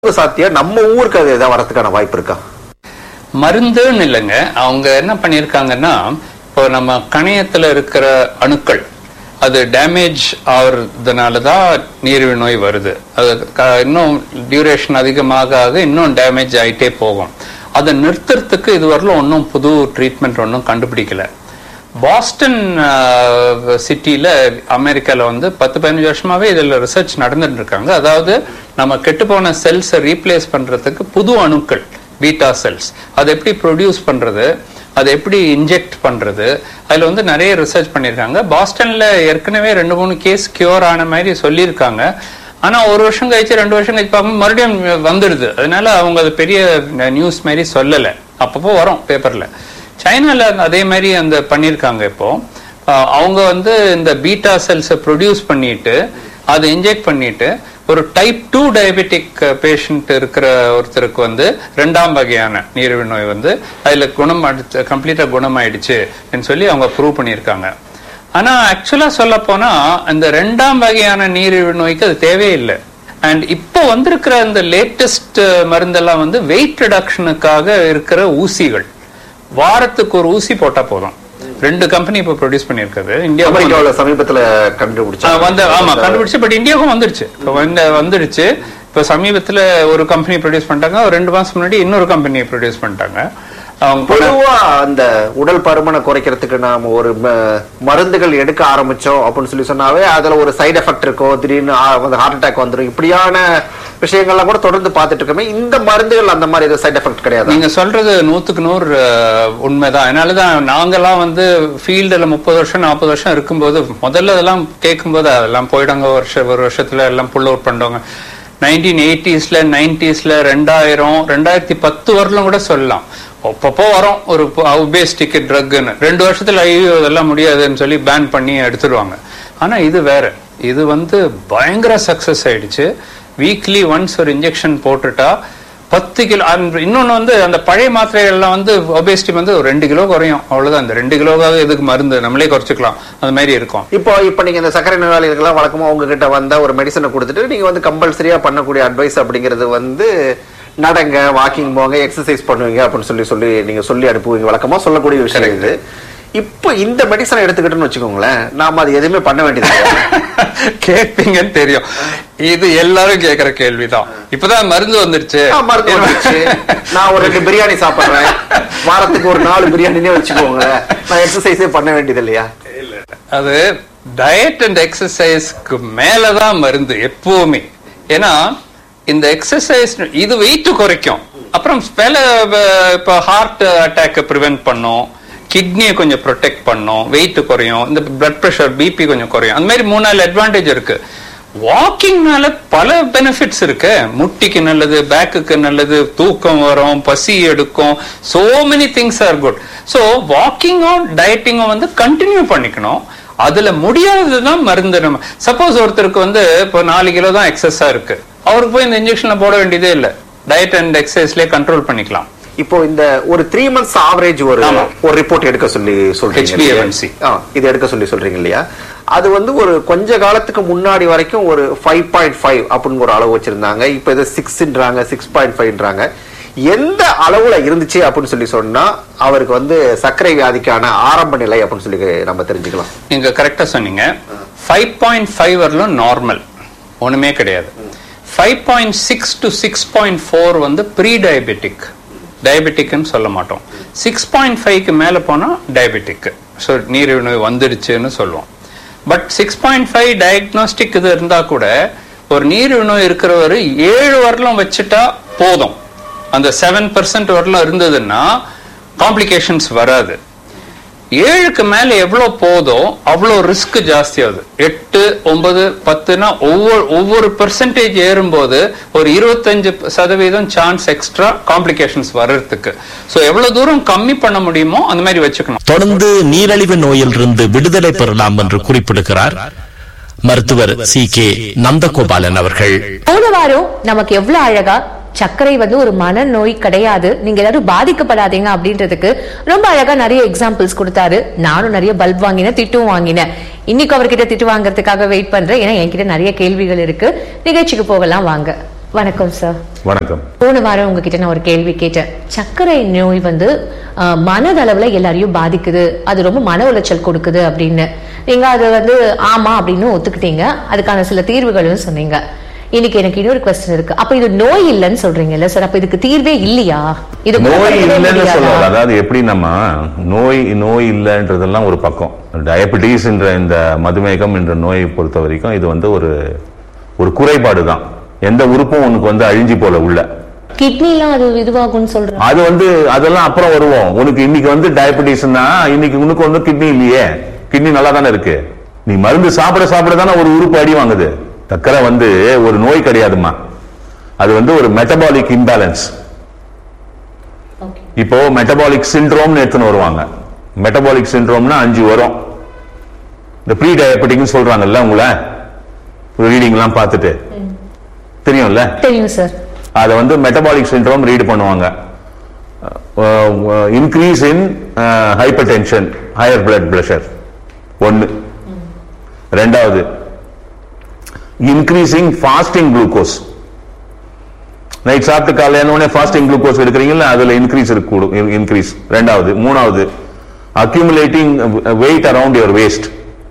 சாத்தியம் நம்ம ஊருக்கு அது ஏதாவது வரதுக்கான வாய்ப்பு இருக்கா? மருந்துன்னு இல்லைங்க. அவங்க என்ன பண்ணியிருக்காங்கன்னா, இப்போ நம்ம கணையத்துல இருக்கிற அணுக்கள் அது டேமேஜ் ஆகுறதுனாலதான் நீரிழிவு நோய் வருது. அது இன்னும் டியூரேஷன் அதிகமாக இன்னும் டேமேஜ் ஆகிட்டே போகும். அதை நிறுத்துறதுக்கு இதுவரையிலும் ஒன்றும் புது ட்ரீட்மெண்ட் ஒன்றும் கண்டுபிடிக்கல. பாஸ்டன் சிட்டியில அமெரிக்கால 10-15 வருஷமாவே இதுல ரிசர்ச் நடந்துட்டு இருக்காங்க. அதாவது நம்ம கெட்டுப்போன செல்ஸை ரீப்ளேஸ் பண்றதுக்கு புது அணுக்கள், பீட்டா செல்ஸ், அதை எப்படி ப்ரொடியூஸ் பண்றது, அதை எப்படி இன்ஜெக்ட் பண்றது, அதுல நிறைய ரிசர்ச் பண்ணியிருக்காங்க. பாஸ்டன்ல ஏற்கனவே 2-3 கேஸ் கியூர் ஆன மாதிரி சொல்லியிருக்காங்க. ஆனா 1 வருஷம் கழிச்சு 2 வருஷம் கழிச்சு பார்க்கும்போது மறுபடியும் வந்துடுது. அதனால அவங்க அது பெரிய நியூஸ் மாதிரி சொல்லலை. அப்பப்போ வரும் பேப்பர்ல. சைனால அதே மாதிரி பண்ணியிருக்காங்க. இப்போ அவங்க இந்த பீட்டா செல்ஸை ப்ரொடியூஸ் பண்ணிட்டு அதை இன்ஜெக்ட் பண்ணிட்டு ஒரு டைப் 2 டயபெட்டிக் பேஷண்ட் இருக்கிற ஒருத்தருக்கு 2ஆம் வகையான நீரிழிவு நோய் அதுல கம்ப்ளீட்டா குணமாயிடுச்சு சொல்லி அவங்க ப்ரூவ் பண்ணியிருக்காங்க. ஆனா ஆக்சுவலா சொல்ல போனா அந்த 2ஆம் வகையான நீரிழிவு நோய்க்கு அது தேவையில்லை. அண்ட் இப்போ வந்திருக்கிற இந்த லேட்டஸ்ட் மருந்தெல்லாம் வெயிட் ரிடக்ஷனுக்காக இருக்கிற ஊசிகள். வாரத்துக்கு ஒரு ஊசி போட்டா போதும். 2 கம்பெனி இப்ப ப்ரொடியூஸ் பண்ணிருக்காது. இந்தியாவுல சமீபத்துல கண்டுபிடிச்சு பட் இந்தியாவுக்கும் வந்துடுச்சு. இப்ப சமீபத்துல ஒரு கம்பெனி ப்ரொடியூஸ் பண்ணிட்டாங்க. 2 மாசம் முன்னாடி இன்னொரு கம்பெனி ப்ரொடியூஸ் பண்ணிட்டாங்க. பொதுவா அந்த உடல் பருமனை குறைக்கிறதுக்கு நாம ஒரு மருந்துகள் எடுக்க ஆரம்பிச்சோம் அப்படின்னு சொல்லி சொன்னாவே அதுல ஒரு சைடு எஃபெக்ட் இருக்கும். திடீர்னு ஹார்ட் அட்டாக் வந்துடும். இப்படியான விஷயங்கள்லாம் கூட தொடர்ந்து பார்த்துட்டு இருக்கோமே. இந்த மருந்துகள் அந்த மாதிரி சைடு எஃபெக்ட் கிடையாது. நீங்க சொல்றது 100க்கு 100 உண்மைதான். அதனாலதான் நாங்கெல்லாம் ஃபீல்டுல 30 வருஷம் 40 வருஷம் இருக்கும்போது முதல்ல அதெல்லாம் கேட்கும்போது அதெல்லாம் போயிடாங்க. ஒரு வருஷத்துல எல்லாம் புல் அவுட் பண்ணுவாங்க. 1980s 90s 2000 2010 வரலும் கூட சொல்லலாம். அப்பப்போ வரும் ஒரு ஒபேசிட்டிக்கு ட்ரக்னு. 2 வருஷத்துல ஐயோ இதெல்லாம் முடியாதுன்னு சொல்லி பேன் பண்ணி எடுத்துடுவாங்க. ஆனா இது வேற. இது பயங்கர சக்சஸ் ஆயிடுச்சு. வீக்லி ஒன்ஸ் ஒரு இன்ஜெக்ஷன் போட்டுட்டா 10 கிலோ. இன்னொன்னு அந்த பழைய மாத்திரைகள்லாம் ஒபேசிட்டி ஒரு 2 கிலோ குறையும். அவ்வளவுதான். இந்த 2 கிலோவாக எதுக்கு மருந்து, நம்மளே குறைச்சிக்கலாம். அந்த மாதிரி இருக்கும். இப்போ நீங்க இந்த சர்க்கரை நோயாளிகளுக்கெல்லாம் வழக்கமா உங்ககிட்ட ஒரு மெடிசனை கொடுத்துட்டு நீங்க கம்பல்சரியா பண்ணக்கூடிய அட்வைஸ் அப்படிங்கிறது நடங்க, வாக்கிங் போங்க, எக்ஸசைஸ் பண்ணுவீங்க அப்படின்னு சொல்லி நீங்க சொல்லி அனுப்புவீங்க. வழக்கமா சொல்லக்கூடிய விஷயம் இது. இப்போ இந்த மெடிசனை எடுத்துக்கிட்டோன்னு வச்சுக்கோங்களேன், நாம அது எதுவுமே பண்ண வேண்டியது கேட்பீங்கன்னு தெரியும். இது எல்லாரும் கேட்கிற கேள்விதான். இப்பதான் மருந்து வந்துருச்சு. நான் ஒரு 2 பிரியாணி சாப்பிடுறேன், வாரத்துக்கு ஒரு 4 பிரியாணினே வச்சுக்கோங்களேன், நான் எக்ஸசைஸே பண்ண வேண்டியது இல்லையா? அது டயட் அண்ட் எக்ஸசைஸ்க்கு மேலதான் மருந்து எப்பவுமே. ஏன்னா இந்த எக்ஸசைஸ் இது வெயிட் குறைக்கும். அப்புறம் இப்ப ஹார்ட் அட்டாக் பிரிவென்ட் பண்ணும், கிட்னியை கொஞ்சம் ப்ரொடெக்ட் பண்ணும், வெயிட் குறையும், இந்த பிளட் பிரஷர் பிபி கொஞ்சம் குறையும். அந்த மாதிரி 3-4 அட்வான்டேஜ் இருக்கு. வாக்கிங்னால பல பெனிஃபிட்ஸ் இருக்கு. முட்டிக்கு நல்லது, பேக்குக்கு நல்லது, தூக்கம் வரும், பசி எடுக்கும். So many things are good. So வாக்கிங்கும் டயட்டிங்கும் continue பண்ணிக்கணும். அதுல முடியாததுதான் மருந்து. நம்ம சப்போஸ் ஒருத்தருக்கு இப்போ 4 கிலோ தான் எக்ஸஸா இருக்கு, அவருக்கு போய் இந்த இன்ஜெக்ஷன்ல போட வேண்டியதே இல்ல. டயட் அண்ட் எக்ஸசைஸ்லயே கண்ட்ரோல் பண்ணிக்கலாம். இப்போ இந்த ஒரு 3 months ஆவரேஜ் ஒரு ரிப்போர்ட் எடுக்க சொல்லி சொல்றீங்க. இது எடுக்க சொல்லி சொல்றீங்க இல்லையா? அது ஒரு கொஞ்ச காலத்துக்கு முன்னாடி வரைக்கும் ஒரு 5.5 அப்படின்னு ஒரு அளவு வச்சிருந்தாங்க. இப்ப இது 6ன்றாங்க, 6.5ன்றாங்க. எந்த அளவுல இருந்துச்சு அப்படின்னு சொல்லி சொன்னா அவருக்கு சர்க்கரை வியாதிக்கான ஆரம்ப நிலை அப்படின்னு சொல்லி நம்ம தெரிஞ்சுக்கலாம். நீங்க கரெக்டா சொன்னீங்க. 5.5 வரலும் நார்மல், ஒண்ணுமே கிடையாது. 5.6 to 6.4 ப்ரீ டயபெட்டிக். டயபெட்டிக்னு சொல்ல மாட்டோம். 6.5க்கு மேல போனா டயபெட்டிக். ஸோ நீரிழிவு நோய் வந்துடுச்சுன்னு சொல்லுவோம். பட் 6.5 டயக்னோஸ்டிக் இது இருந்தா கூட ஒரு நீரிழிவு நோய் இருக்கிறவர் 7 வரலும் வச்சுட்டா போதும். அந்த 7% வரலும் இருந்ததுன்னா காம்ப்ளிகேஷன்ஸ் வராது. 7க்கு மேல எவ்வளவு போதோ அவ்வளவு ரிஸ்க் ஜாஸ்தி ஆகுது. 8, 9, 10னா ஒவ்வொரு பெர்சன்டேஜ் ஏறும்போது ஒரு 25% சான்ஸ் எக்ஸ்ட்ரா காம்ப்ளிகேஷன்ஸ் வர்றதுக்கு. சோ எவ்வளவு தூரம் கம்மி பண்ண முடியுமோ அந்த மாதிரி வச்சுக்கணும். தொடர்ந்து நீரிழிவு நோயிலிருந்து விடுதலை பெறலாம் என்று குறிப்பிடுகிறார் மருத்துவர் CK நந்தகோபாலன் அவர்கள். போன வாரம் நமக்கு எவ்வளவு அழகா சர்க்கரை ஒரு மனநோய் கிடையாது, நீங்க எல்லாரும் பாதிக்கப்படாதீங்க அப்படின்றதுக்கு ரொம்ப அழகா நிறைய எக்ஸாம்பிள்ஸ் கொடுத்தாரு. நானும் நிறைய பல்ப் வாங்கினேன், திட்டும் வாங்கினேன். இன்னைக்கு அவர்கிட்ட திட்டு வாங்கறதுக்காக வெயிட் பண்றேன். ஏன்னா என்கிட்ட நிறைய கேள்விகள் இருக்கு. நிகழ்ச்சிக்கு போகலாம் வாங்க. வணக்கம் சார். வணக்கம். போன வாரம் உங்ககிட்ட நான் ஒரு கேள்வி கேட்டேன். சர்க்கரை நோய் வந்து மனதளவுல எல்லாரையும் பாதிக்குது, அது ரொம்ப மன உளைச்சல் கொடுக்குது அப்படின்னு. நீங்க அது வந்து ஆமா அப்படின்னு ஒத்துக்கிட்டீங்க, அதுக்கான சில தீர்வுகளும் சொன்னீங்க. இன்னைக்கு எனக்கு இன்னொரு क्वेश्चन இருக்கு. அப்ப இது நோய் இல்லைன்னு சொல்றீங்கல்ல சார், அப்ப இதுக்கு தீர்வே இல்லையா? இது நோய் இல்லைன்னு சொல்லுவாங்க. அதாவது எப்படி நம்ம நோய் இல்லைன்றதெல்லாம் ஒரு பக்கம். டயபெட்டிஸ் என்ற இந்த மதுமேகம் என்ற நோயை பொறுத்த வரைக்கும் இது வந்து ஒரு குறைபாடு தான். எந்த உறுப்பும் உனக்கு வந்து அழிஞ்சி போல உள்ள கிட்னிலாம் அது இதுவாகும்னு சொல்றாங்க. அது வந்து அதெல்லாம் அப்புறம் வருவோம். உனக்கு இன்னைக்கு வந்து டயபெட்டிஸ்னா இன்னைக்கு உனக்கு வந்து கிட்னி இல்லையே, கிட்னி நல்லா தானே இருக்கு. நீ மருந்து சாப்பிட தானே ஒரு உறுப்பு அடி வாங்குது. சக்கரை வந்து ஒரு நோய் கிடையாதுமா, அது வந்து ஒரு மெட்டபாலிக் இம்பேலன்ஸ். இப்போ மெட்டபாலிக் சிண்ட்ரோம்னு எடுத்துன்னு வருவாங்க. மெட்டபாலிக் சிண்ட்ரோம்னா 5 வரும். இந்த ப்ரீ டயபெட்டிக்னு சொல்றாங்கல்ல, உங்களை ரீடிங் எல்லாம் பார்த்துட்டு தெரியும்ல? தெரியும் சார். அதை வந்து மெட்டபாலிக் சிண்ட்ரோம் ரீட் பண்ணுவாங்க. Increase in hyper tension, higher blood pressure ஒன்னு. ரெண்டாவது இன்க்ரீசிங் ஃபாஸ்டிங் குளுக்கோஸ். நைட் சாப்பிட்டு காலையான ஃபாஸ்டிங் குளுக்கோஸ் எடுக்கிறீங்களா, அதுல இன்க்ரீஸ். ரெண்டாவது. மூணாவது accumulating wait around your waste.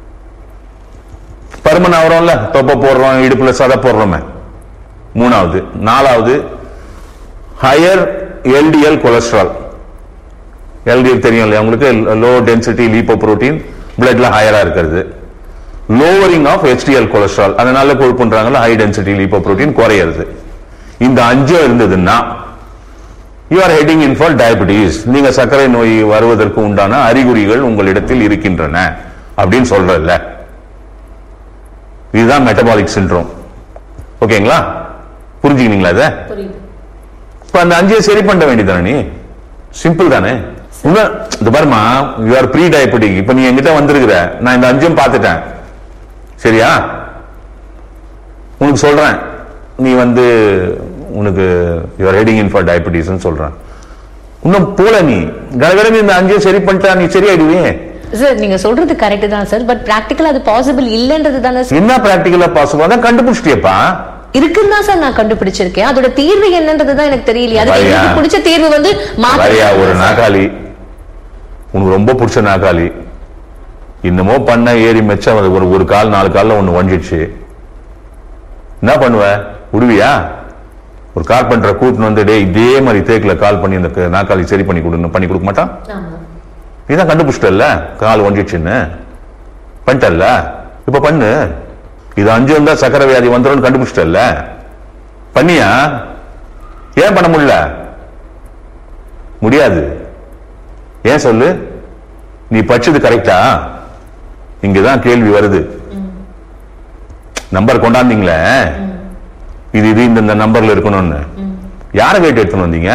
பருமன் ஆகிறோம்ல, தொப்பை போடுறோம், இடுப்புல சதை போடுறோமே. மூணாவது. நாலாவது ஹையர் எல்டிஎல் கொலஸ்ட்ரால். எல்டிஎல் தெரியும் இல்லையா உங்களுக்கு? லோ டென்சிட்டி லிப்போப்ரோட்டீன் பிளட்ல ஹையரா இருக்கிறது. லோவரிங் ஆஃப் HDL கொலஸ்ட்ரால், அதனால கொழுப்புன்றாங்கல்ல, ஹை டென்சிட்டி லிப்போப்ரோட்டீன் குறையிறது. இந்த 5 இருந்ததுன்னா you are heading in for diabetes. நீங்க சர்க்கரை நோய் வருவதற்கு உண்டான அறிகுறிகள் உங்களிடத்தில் இருக்கின்றன அப்படின்னு சொல்றல. இதுதான் மெட்டபாலிக் சிண்ட்ரோம். ஓகேங்களா? புரிஞ்சுக்கிட்டீங்களா? இத இப்ப அந்த 5 சரி பண்ண வேண்டியதானே, நீ சிம்பிள் தானே. இந்த பாருமா, யூ ஆர் ப்ரீ டயபெட்டிக். இப்ப நீ என்கிட்ட வந்திருக்கிற, நான் இந்த 5 பார்த்துட்டேன், சரியா? உனக்கு சொல்றேன், நீ வந்து உனக்கு you are heading in for diabetes சொல்றேன். இன்னும் போல நீ கடகடன்னு இந்த 5 சரி பண்ணிட்டா நீ சரியாயிடுவே. சார் நீங்க சொல்றது கரெக்ட் தான் சார், பட் பிராக்டிகலா அது பாசிபிள் இல்லன்றது தானே. என்ன பிராக்டிகலா பாசிபிள்? அதான் கண்டுபிடிச்சிட்டியப்பா. இருக்குன்னு தான் சார் நான் கண்டுபிடிச்சிருக்கேன். அதோட தீர்வு என்னன்றது தான் எனக்கு தெரியல. அதுக்கு எனக்கு பிடிச்ச தீர்வு வந்து ஒரு நாகாளி, உனக்கு ரொம்ப பிடிச்ச நாகாளி, இன்னமோ பண்ண ஏறி மெச்ச ஒரு கால் 4 கால்ல ஒண்ணு வஞ்சிடுச்சு, என்ன பண்ணுவ? விடுவியா? ஒரு கார்பெண்டரை கூட்டின்னு வந்து டே இதே மாதிரி தேக்கில கால் பண்ணி இந்த நாக்காளி சரி பண்ணி கொடுக்க மாட்டான். நீதான் கண்டுபிடிச்சிட்டல்ல கால் ஒஞ்சிடுச்சுன்னு, பண்ணிட்டல்ல, இப்ப பண்ணு. இது 5 வந்தா சக்கரை வியாதி வந்துடும் கண்டுபிடிச்சிட்டல்ல, பண்ணியா? ஏன் பண்ண முடியல? முடியாது. ஏன் சொல்லு? நீ படிச்சது கரெக்டா? இங்கதான் கேள்வி வருது. நம்பர் கொண்டாந்தீங்களே, இது இந்த நம்பர்ல இருக்கணும்னு யாரை கேட்டு எடுத்துன்னு வந்தீங்க?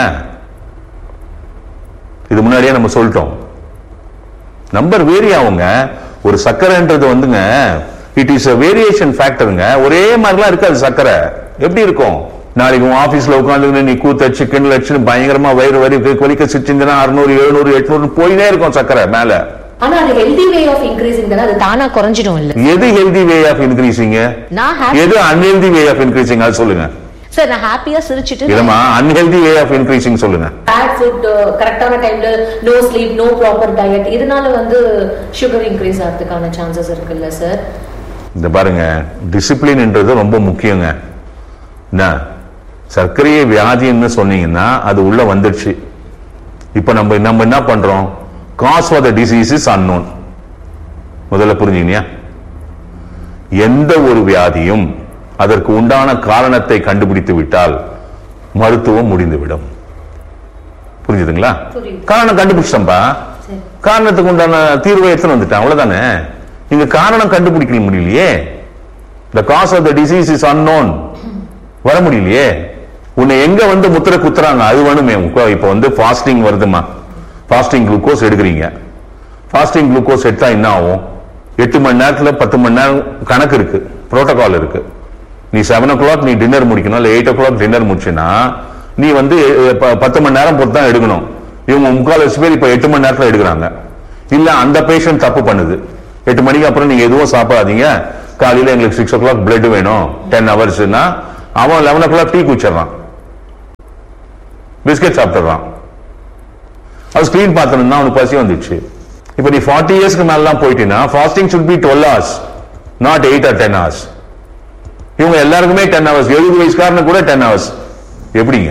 இது முன்னாடியே நம்ம சொல்லிட்டோம். நம்பர் வேரி ஆகுங்க. ஒரு சக்கரைன்றது வந்துங்க, இட் இஸ் a வேரியேஷன் ஃபேக்டருங்க. ஒரே மாதிரிலாம் இருக்காது சக்கரை. எப்படி இருக்கும்? நாளைக்கு உன் ஆபீஸ்ல உட்காந்து நீ கூத்தச்சு கிண்டல் அடிச்சு பயங்கரமா வயிறு வரி கொலிக்க சிரிச்சிருந்தா 600 700 800 போயினே இருக்கும் சக்கரை மேல. ஆனா அது ஹெல்தி வே ஆஃப் இன்கிரீசிங் தான, அது தானா குறைஞ்சிடும் இல்ல? எது ஹெல்தி வே ஆஃப் இன்கிரீசிங்? எது அன்ஹெல்தி வே ஆஃப் இன்கிரீசிங்? அது சொல்லுங்க சார். நான் ஹாப்பியா சிரிச்சிட்டு இல்லமா அன்ஹெல்தி வே ஆஃப் இன்கிரீசிங் சொல்லுங்க. பேட் ஃபுட், கரெக்ட்டான டைம்ல no sleep, no proper diet, இதனால வந்து சுகர் இன்கிரீஸ் ஆகிறதுக்கான சான்சஸ் இருக்குல்ல சார்? இந்த பாருங்க, டிசிப்ளின்ன்றது ரொம்ப முக்கியங்க. என்ன சர்க்கரையை வியாதின்னு சொன்னீங்கன்னா அது உள்ள வந்துடுச்சு. இப்ப நம்ம என்ன பண்றோம்? Cause for the disease is unknown. முதல்ல புரிஞ்சுக்கியா? எந்த ஒரு வியாதியும் அதற்கு உண்டான காரணத்தை கண்டுபிடித்து விட்டால் மருத்துவம் முடிந்துவிடும். புரிஞ்சுதுங்களா? காரணம் கண்டுபிடிச்சம்பா, காரணத்துக்கு உண்டான தீர்வை எடுத்துன்னு வந்துட்டான், அவ்வளவுதானே. நீங்க காரணம் கண்டுபிடிக்க முடியலையே. the cause of the disease is unknown. வர முடியலையே. உன்னை எங்க வந்து முத்திரை குத்துறாங்க அது வேணுமே. இப்ப வந்து ஃபாஸ்டிங் வருதுமா, ஃபாஸ்டிங் குளுக்கோஸ் எடுக்கிறீங்க. ஃபாஸ்டிங் குளுக்கோஸ் எடுத்தா என்ன ஆகும்? 8 மணி நேரத்துல 10 மணி நேரம் கணக்கு இருக்கு, புரோட்டோகால் இருக்கு. நீ 7 o'clock நீ டின்னர் முடிக்கணும், இல்ல 8 o'clock டின்னர் முடிச்சுன்னா நீ வந்து 10 மணி நேரம் பொறுத்து தான் எடுக்கணும். இவங்க 3/4 பேர் இப்ப 8 மணி நேரத்துல எடுக்கிறாங்க. இல்ல அந்த பேஷண்ட் தப்பு பண்ணுது. 8 மணிக்கு அப்புறம் நீங்க எதுவும் சாப்பிடாதீங்க, காலையில எங்களுக்கு 6 o'clock பிளட் வேணும் 10 hours, அவன் 11 o'clock டீ குடிச்சிடறான், பிஸ்கெட் சாப்பிட்டுறான். அவன் ஸ்கிரீன் பார்த்துருந்தா அவனுக்கு பசி வந்துச்சு. இப்ப நீ 40 இயர்ஸ்க்கு மேலாம் போயிட்டீங்கன்னா fasting should be 12 hours, not 8 or 10 hours. இவங்க எல்லாருக்குமே 10 hours, 70 வயசுக்காரனு கூட 10 hours. எப்படிங்க?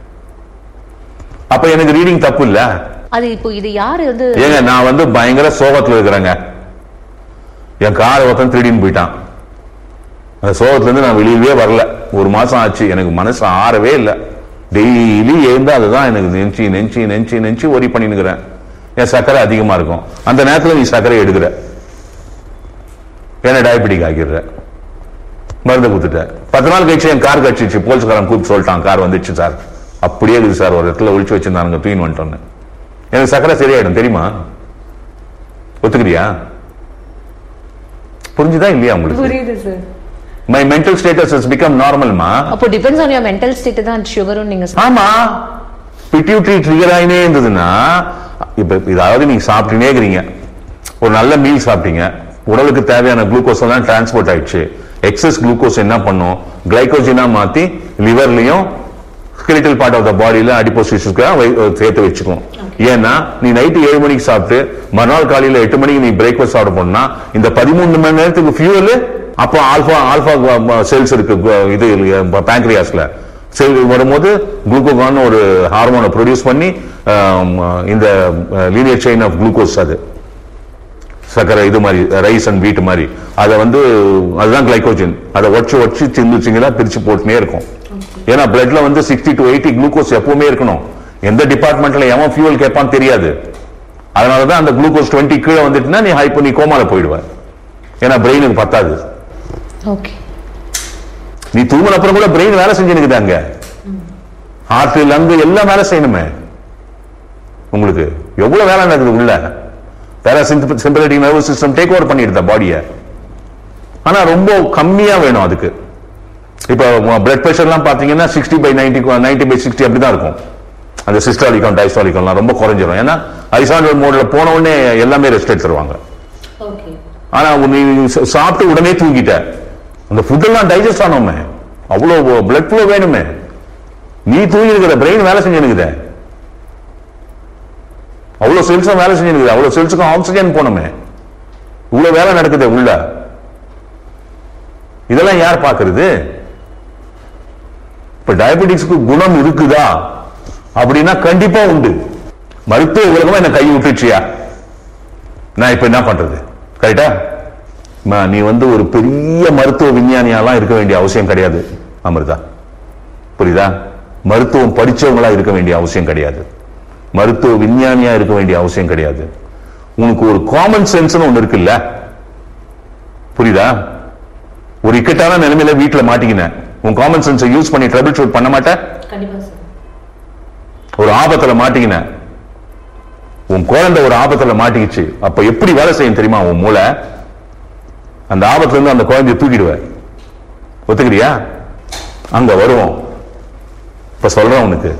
அப்ப எனக்கு ரீடிங் தப்பு இல்ல? அது இப்போ இது யாரு வந்து ஏங்க, நான் வந்து பயங்கர சோகத்துல இருக்கிறேங்க. என் கார் ஒருத்தன் திருடின்னு போயிட்டான். அந்த சோகத்துல இருந்து நான் வெளியவே வரல. 1 மாசம் ஆச்சு. எனக்கு மனசு ஆறவே இல்லை. டெய்லி எழுந்தா அதுதான் எனக்கு நெஞ்சு நெஞ்சு நெஞ்சு நெஞ்சு ஒரி பண்ணினுக்கிறேன். என் சர்க்கரை அதிகமா இருக்கும். அந்த நேரத்தில் நீ சர்க்கரை எடுக்கிற, என்ன டயபெட்டிக் ஆகிடுற, மருந்து கொடுத்துட்ட. 10 நாள் கழிச்சு என் கார் கட்சிச்சு. போலீஸ்காரன் கூப்பிட்டு சொல்லிட்டான், கார் வந்துச்சு சார். அப்படியே இருக்குது சார், ஒரு இடத்துல ஒழிச்சு வச்சிருந்தாங்க, தூயின் வந்துட்டோன்னு. எனக்கு சர்க்கரை சரியாயிடும் தெரியுமா? ஒத்துக்கிறியா? புரிஞ்சுதா இல்லையா உங்களுக்கு? புரியுது sir. My mental status has become normal மா. அப்போ depends on your mental state தான் சுகரும் நீங்க. ஆமா, பிட்யூட்டரி ட்ரிகர் ஆயினே இருந்ததுன்னா, இப்ப இதாவது நீங்க சாப்பிட்டுனே இருக்கிறீங்க, ஒரு நல்ல மீல் சாப்பிட்டீங்க, உடலுக்கு தேவையான குளுக்கோஸ் எல்லாம் டிரான்ஸ்போர்ட் ஆயிடுச்சு. எக்ஸஸ் குளுக்கோஸ் என்ன பண்ணும்? கிளைகோஜனா மாத்தி லிவர்லயும் ஸ்கெலிட்டல் பார்ட் ஆஃப் த பாடியில அடிப்போஸ் டிஷ்யூஸ்க்கு சேர்த்து வச்சுக்கும். ஏன்னா நீ நைட்டு 7 மணிக்கு சாப்பிட்டு மறுநாள் காலையில 8 மணிக்கு நீ பிரேக்ஃபாஸ்ட் சாப்பிட போனா இந்த 13 மணி நேரத்துக்கு ஃபியூவல். அப்போ ஆல்பா செல்ஸ் இருக்கு, இது பேங்க்ரியாஸ்ல செல் வரும்போது குளுக்கோகான் ஒரு ஹார்மோனை ப்ரொடியூஸ் பண்ணி இந்த லீனியர் செயின் ஆஃப் குளுக்கோஸ், அது சக்கரை இது மாதிரி ரைஸ் அண்ட் வீட் மாதிரி, அதை வந்து அதுதான் கிளைகோஜன். அதை ஒச்சு சிங்கிளா பிரிச்சு போட்டுனே இருக்கும். ஏன்னா பிளட்ல வந்து 60 to 80 குளுக்கோஸ் எப்பவுமே இருக்கணும். எந்த டிபார்ட்மெண்ட்ல எவன் ஃபியூவல் கேட்பான்னு தெரியாது. அதனாலதான் அந்த குளுக்கோஸ் 20 கீழே வந்துட்டுனா நீ கோமால போயிடுவ. ஏன்னா பிரெயினுக்கு பத்தாது. நீ தூங்கின அப்புறம் கூட பிரெயின் வேலை செஞ்சுனுக்குதாங்க. ஹார்ட் லங்கு எல்லாம் வேலை செய்யணுமே. உங்களுக்கு எவ்வளவு வேலை நடக்குது உள்ள. Sympathetic nervous system take over பண்ணிடுதா பாடியை. ஆனா ரொம்ப கம்மியா வேணும் அதுக்கு. இப்ப பிளட் பிரஷர் எல்லாம் பாத்தீங்கன்னா 60/90 90/60 அப்படிதான் இருக்கும். அந்த சிஸ்டாலிக்கம் டைஸ்டாலிக்கம் ரொம்ப குறைஞ்சிரும். ஏன்னா ஹரிசாண்டல் மோட்ல போன உடனே எல்லாமே ரெஸ்ட் எடுத்துருவாங்க. ஆனா நீ சாப்பிட்டு உடனே தூங்கிட்ட, அந்த ஃபுட் எல்லாம் டைஜஸ்ட் ஆனோமே, அவ்வளவு பிளட் ஃப்ளோ வேணுமே. நீ தூங்கி இருக்கிற பிரெயின் வேலை செஞ்சுனுக்குத, அவ்வளவு செல்ஸும் வேலை செஞ்சுனுக்குது, அவ்வளவு செல்ஸுக்கும் ஆக்சிஜன் போனோமே, இவ்வளவு வேலை நடக்குது உள்ள. இதெல்லாம் யார் பாக்குறது? இப்ப டயபெட்டிக்ஸ்க்கு குணம் இருக்குதா அப்படின்னா கண்டிப்பா உண்டு. மருத்துவ உலகமா என்ன கை விட்டுச்சியா? நான் இப்ப என்ன பண்றது? கரெக்டா? நீ வந்து ஒரு பெரிய மருத்துவ விஞ்ஞானியாலாம் இருக்க வேண்டிய அவசியம் கிடையாது அமிர்தா, புரியுதா? மருத்துவம் படிச்சவங்களா இருக்க வேண்டிய அவசியம் கிடையாது. மருத்துவ விஞ்ஞானியா இருக்க வேண்டிய அவசியம் கிடையாது. உனக்கு ஒரு காமன் சென்ஸ் ஒண்ணு இருக்குல்ல, புரியுதா? ஒரு இக்கட்டான நிலைமையில வீட்டுல மாட்டிக்கினேன், உன் காமன் சென்ஸை யூஸ் பண்ணி ட்ரபிள் ஷூட் பண்ண மாட்டேன். ஒரு ஆபத்துல மாட்டிக்கின, உன் குழந்தை ஒரு ஆபத்துல மாட்டிக்கிச்சு, அப்ப எப்படி வேலை செய்யும் தெரியுமா உன் மூளை? அந்த ஆபத்துல இருந்து அந்த குழந்தைய தூக்கிடுவ. ஒத்துக்கிறியா? அங்க வருவோம். இப்ப சொல்றேன் உனக்கு,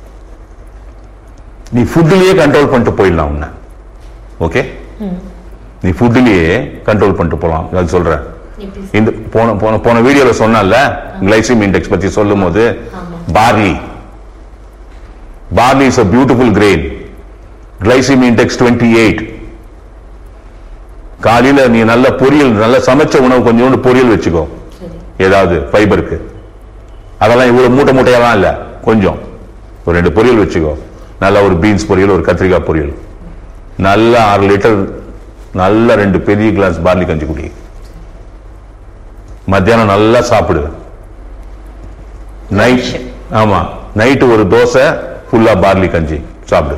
நீ ஃபுட்லயே கண்ட்ரோல் பண்ணிட்டு போயிடலாம் உன்ன. ஓகே, நீ ஃபுட்லயே கண்ட்ரோல் பண்ணிட்டு போலாம். அது சொல்றேன். இந்த போன வீடியோல சொன்னல கிளைசிமிக் இண்டெக்ஸ் பத்தி சொல்லும் போது, barley is a beautiful grain, glycemic index 28. காலையில நீ நல்ல பொரியல், நல்ல சமைச்ச உணவு கொஞ்சோண்டு பொரியல் வச்சுக்கோ, ஏதாவது ஃபைபருக்கு. அதெல்லாம் இவ்வளவு மூட்டையெல்லாம் இல்ல, கொஞ்சம் ஒரு 2 பொரியல் வச்சுக்கோ. நல்ல ஒரு பீன்ஸ் பொரியல், ஒரு கத்திரிக்காய் பொரியல், நல்ல 6 லிட்டர் நல்ல 2 பெரிய கிளாஸ் பார்லி கஞ்சி குடி. மத்தியானம் நல்லா சாப்பிடு. நைட், ஆமா, நைட்டு ஒரு தோசை ஃபுல்லா பார்லி கஞ்சி சாப்பிடு.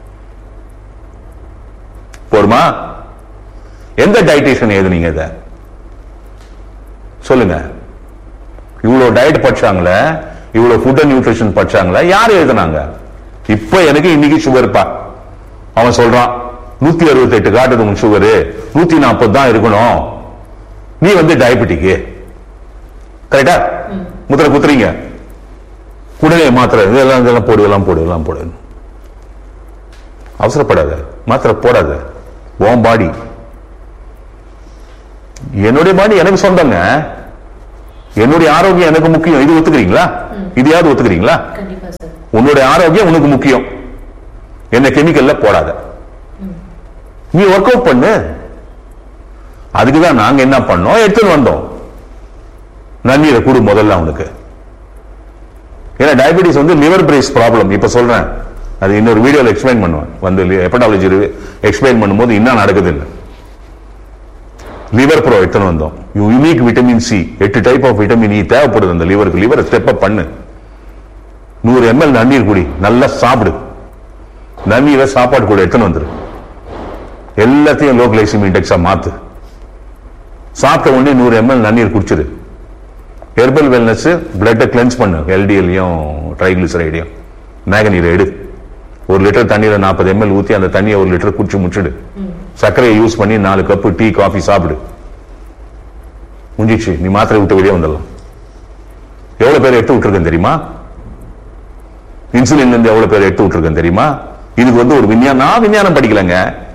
போருமா? எந்த டயட்டிஷியன் எழுதுனீங்க இத சொல்லுங்க? இவ்வளவு டயட் படிச்சாங்களே, இவ்வளவு ஃபுட் அண்ட் நியூட்ரிஷன் படிச்சாங்களே, யாரு எழுதுனாங்க? இப்ப எனக்கு இன்னைக்கு சுகர்ப்பா, அவன் சொல்றான் 168 காட்டுது உன் சுகரு, 140 தான் இருக்கணும், நீ வந்து டயபெட்டிக். கரெக்டா? முத்திரை குத்துறீங்க, உடனே மாத்திரை இதெல்லாம் போடு. அவசரப்படாத, மாத்திரை போடாத. உன் பாடி, என்னுடைய பாடி எனக்கு சொந்தங்க. என்னுடைய ஆரோக்கியம் எனக்கு முக்கியம், இது ஒத்துக்கிறீங்களா? இதையாவது ஒத்துக்கிறீங்களா? உன்னுடைய ஆரோக்கியம் உனக்கு முக்கியம், என்ன கெமிக்கல்ல போடாத, நீ ஒர்க் அவுட் பண்ணு. அதுக்குதான் நாங்க என்ன பண்ணோம், எடுத்துன்னு வந்தோம். நன்னீரை கூடு முதல்ல அவனுக்கு. ஏன்னா டயபெட்டிஸ் வந்து லிவர் பிரேஸ் ப்ராப்ளம். இப்ப சொல்றேன், அது இன்னொரு வீடியோல எக்ஸ்பிளைன் பண்ணுவேன், வந்து ஹெப்படாலஜி எக்ஸ்பிளைன் பண்ணும்போது என்ன நடக்குது இல்லை. லிவர் ப்ரோ எடுத்துன்னு வந்தோம். Unique vitamin C, 8 type of vitamin E தேவைப்படுது அந்த லிவருக்கு. லிவரை ஸ்டெப் அப் பண்ணு. 100 ml நன்னீர் குடி, நல்லா சாப்பிடு. நன்னீரை சாப்பாடு கூட எடுத்துன்னு வந்துரு. எல்லாத்தையும் லோ கிளைசிமிக் இண்டெக்ஸா மாத்து. சாப்பிட்ட உடனே 100 ml நன்னீர் குடிச்சிரு. ஹெர்பல் வெல்னஸ், பிளட்டை கிளென்ஸ் பண்ணு, எல்டிஎல்லையும் ட்ரைகிளிசரைடையும். மேகனீரை எடு, 1 லிட்டர் தண்ணீரை 40 ml ஊத்தி அந்த தண்ணியை 1 லிட்டர் குடிச்சு முடிச்சிடு. சர்க்கரையை யூஸ் பண்ணி 4 கப்பு டீ காஃபி சாப்பிடு. முடிஞ்சிச்சு, நீ மாத்திரை விட்டு வெளியே வந்துடலாம். எவ்வளவு பேர் எடுத்து விட்டுருக்கேன் தெரியுமா? இன்சுலின் இருந்து எவ்வளவு பேர் எடுத்து விட்டுருக்கேன் தெரியுமா? இதுக்கு வந்து ஒரு விஞ்ஞானம் படிக்கலங்க.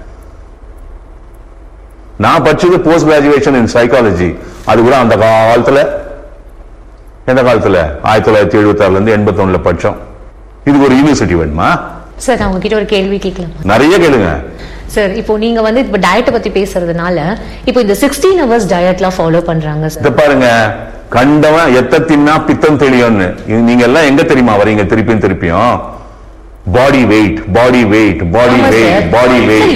நான் படிச்சது போஸ்ட் கிராஜுவேஷன் இன் சைக்காலஜி. அது கூட அந்த காலத்துல, எந்த காலத்துல 1976 இருந்து 81 படிச்சோம். இதுக்கு ஒரு யூனிவர்சிட்டி வேணுமா? சார் நான் உங்ககிட்ட ஒரு கேள்வி கேட்கலாம்? நிறைய கேளுங்க சார். இப்போ நீங்க வந்து இப்ப டயட்டை பத்தி பேசுறதுனால இப்போ இந்த 16 hours டயட்லாம் ஃபாலோ பண்றாங்க சார். இத பாருங்க, கண்டவன் எத்த தின்னா பித்தம் தெளியும்னு. நீங்க எல்லாம் எங்க தெரியுமா வரீங்க திருப்பியும்? Body weight, body weight, body weight, body weight.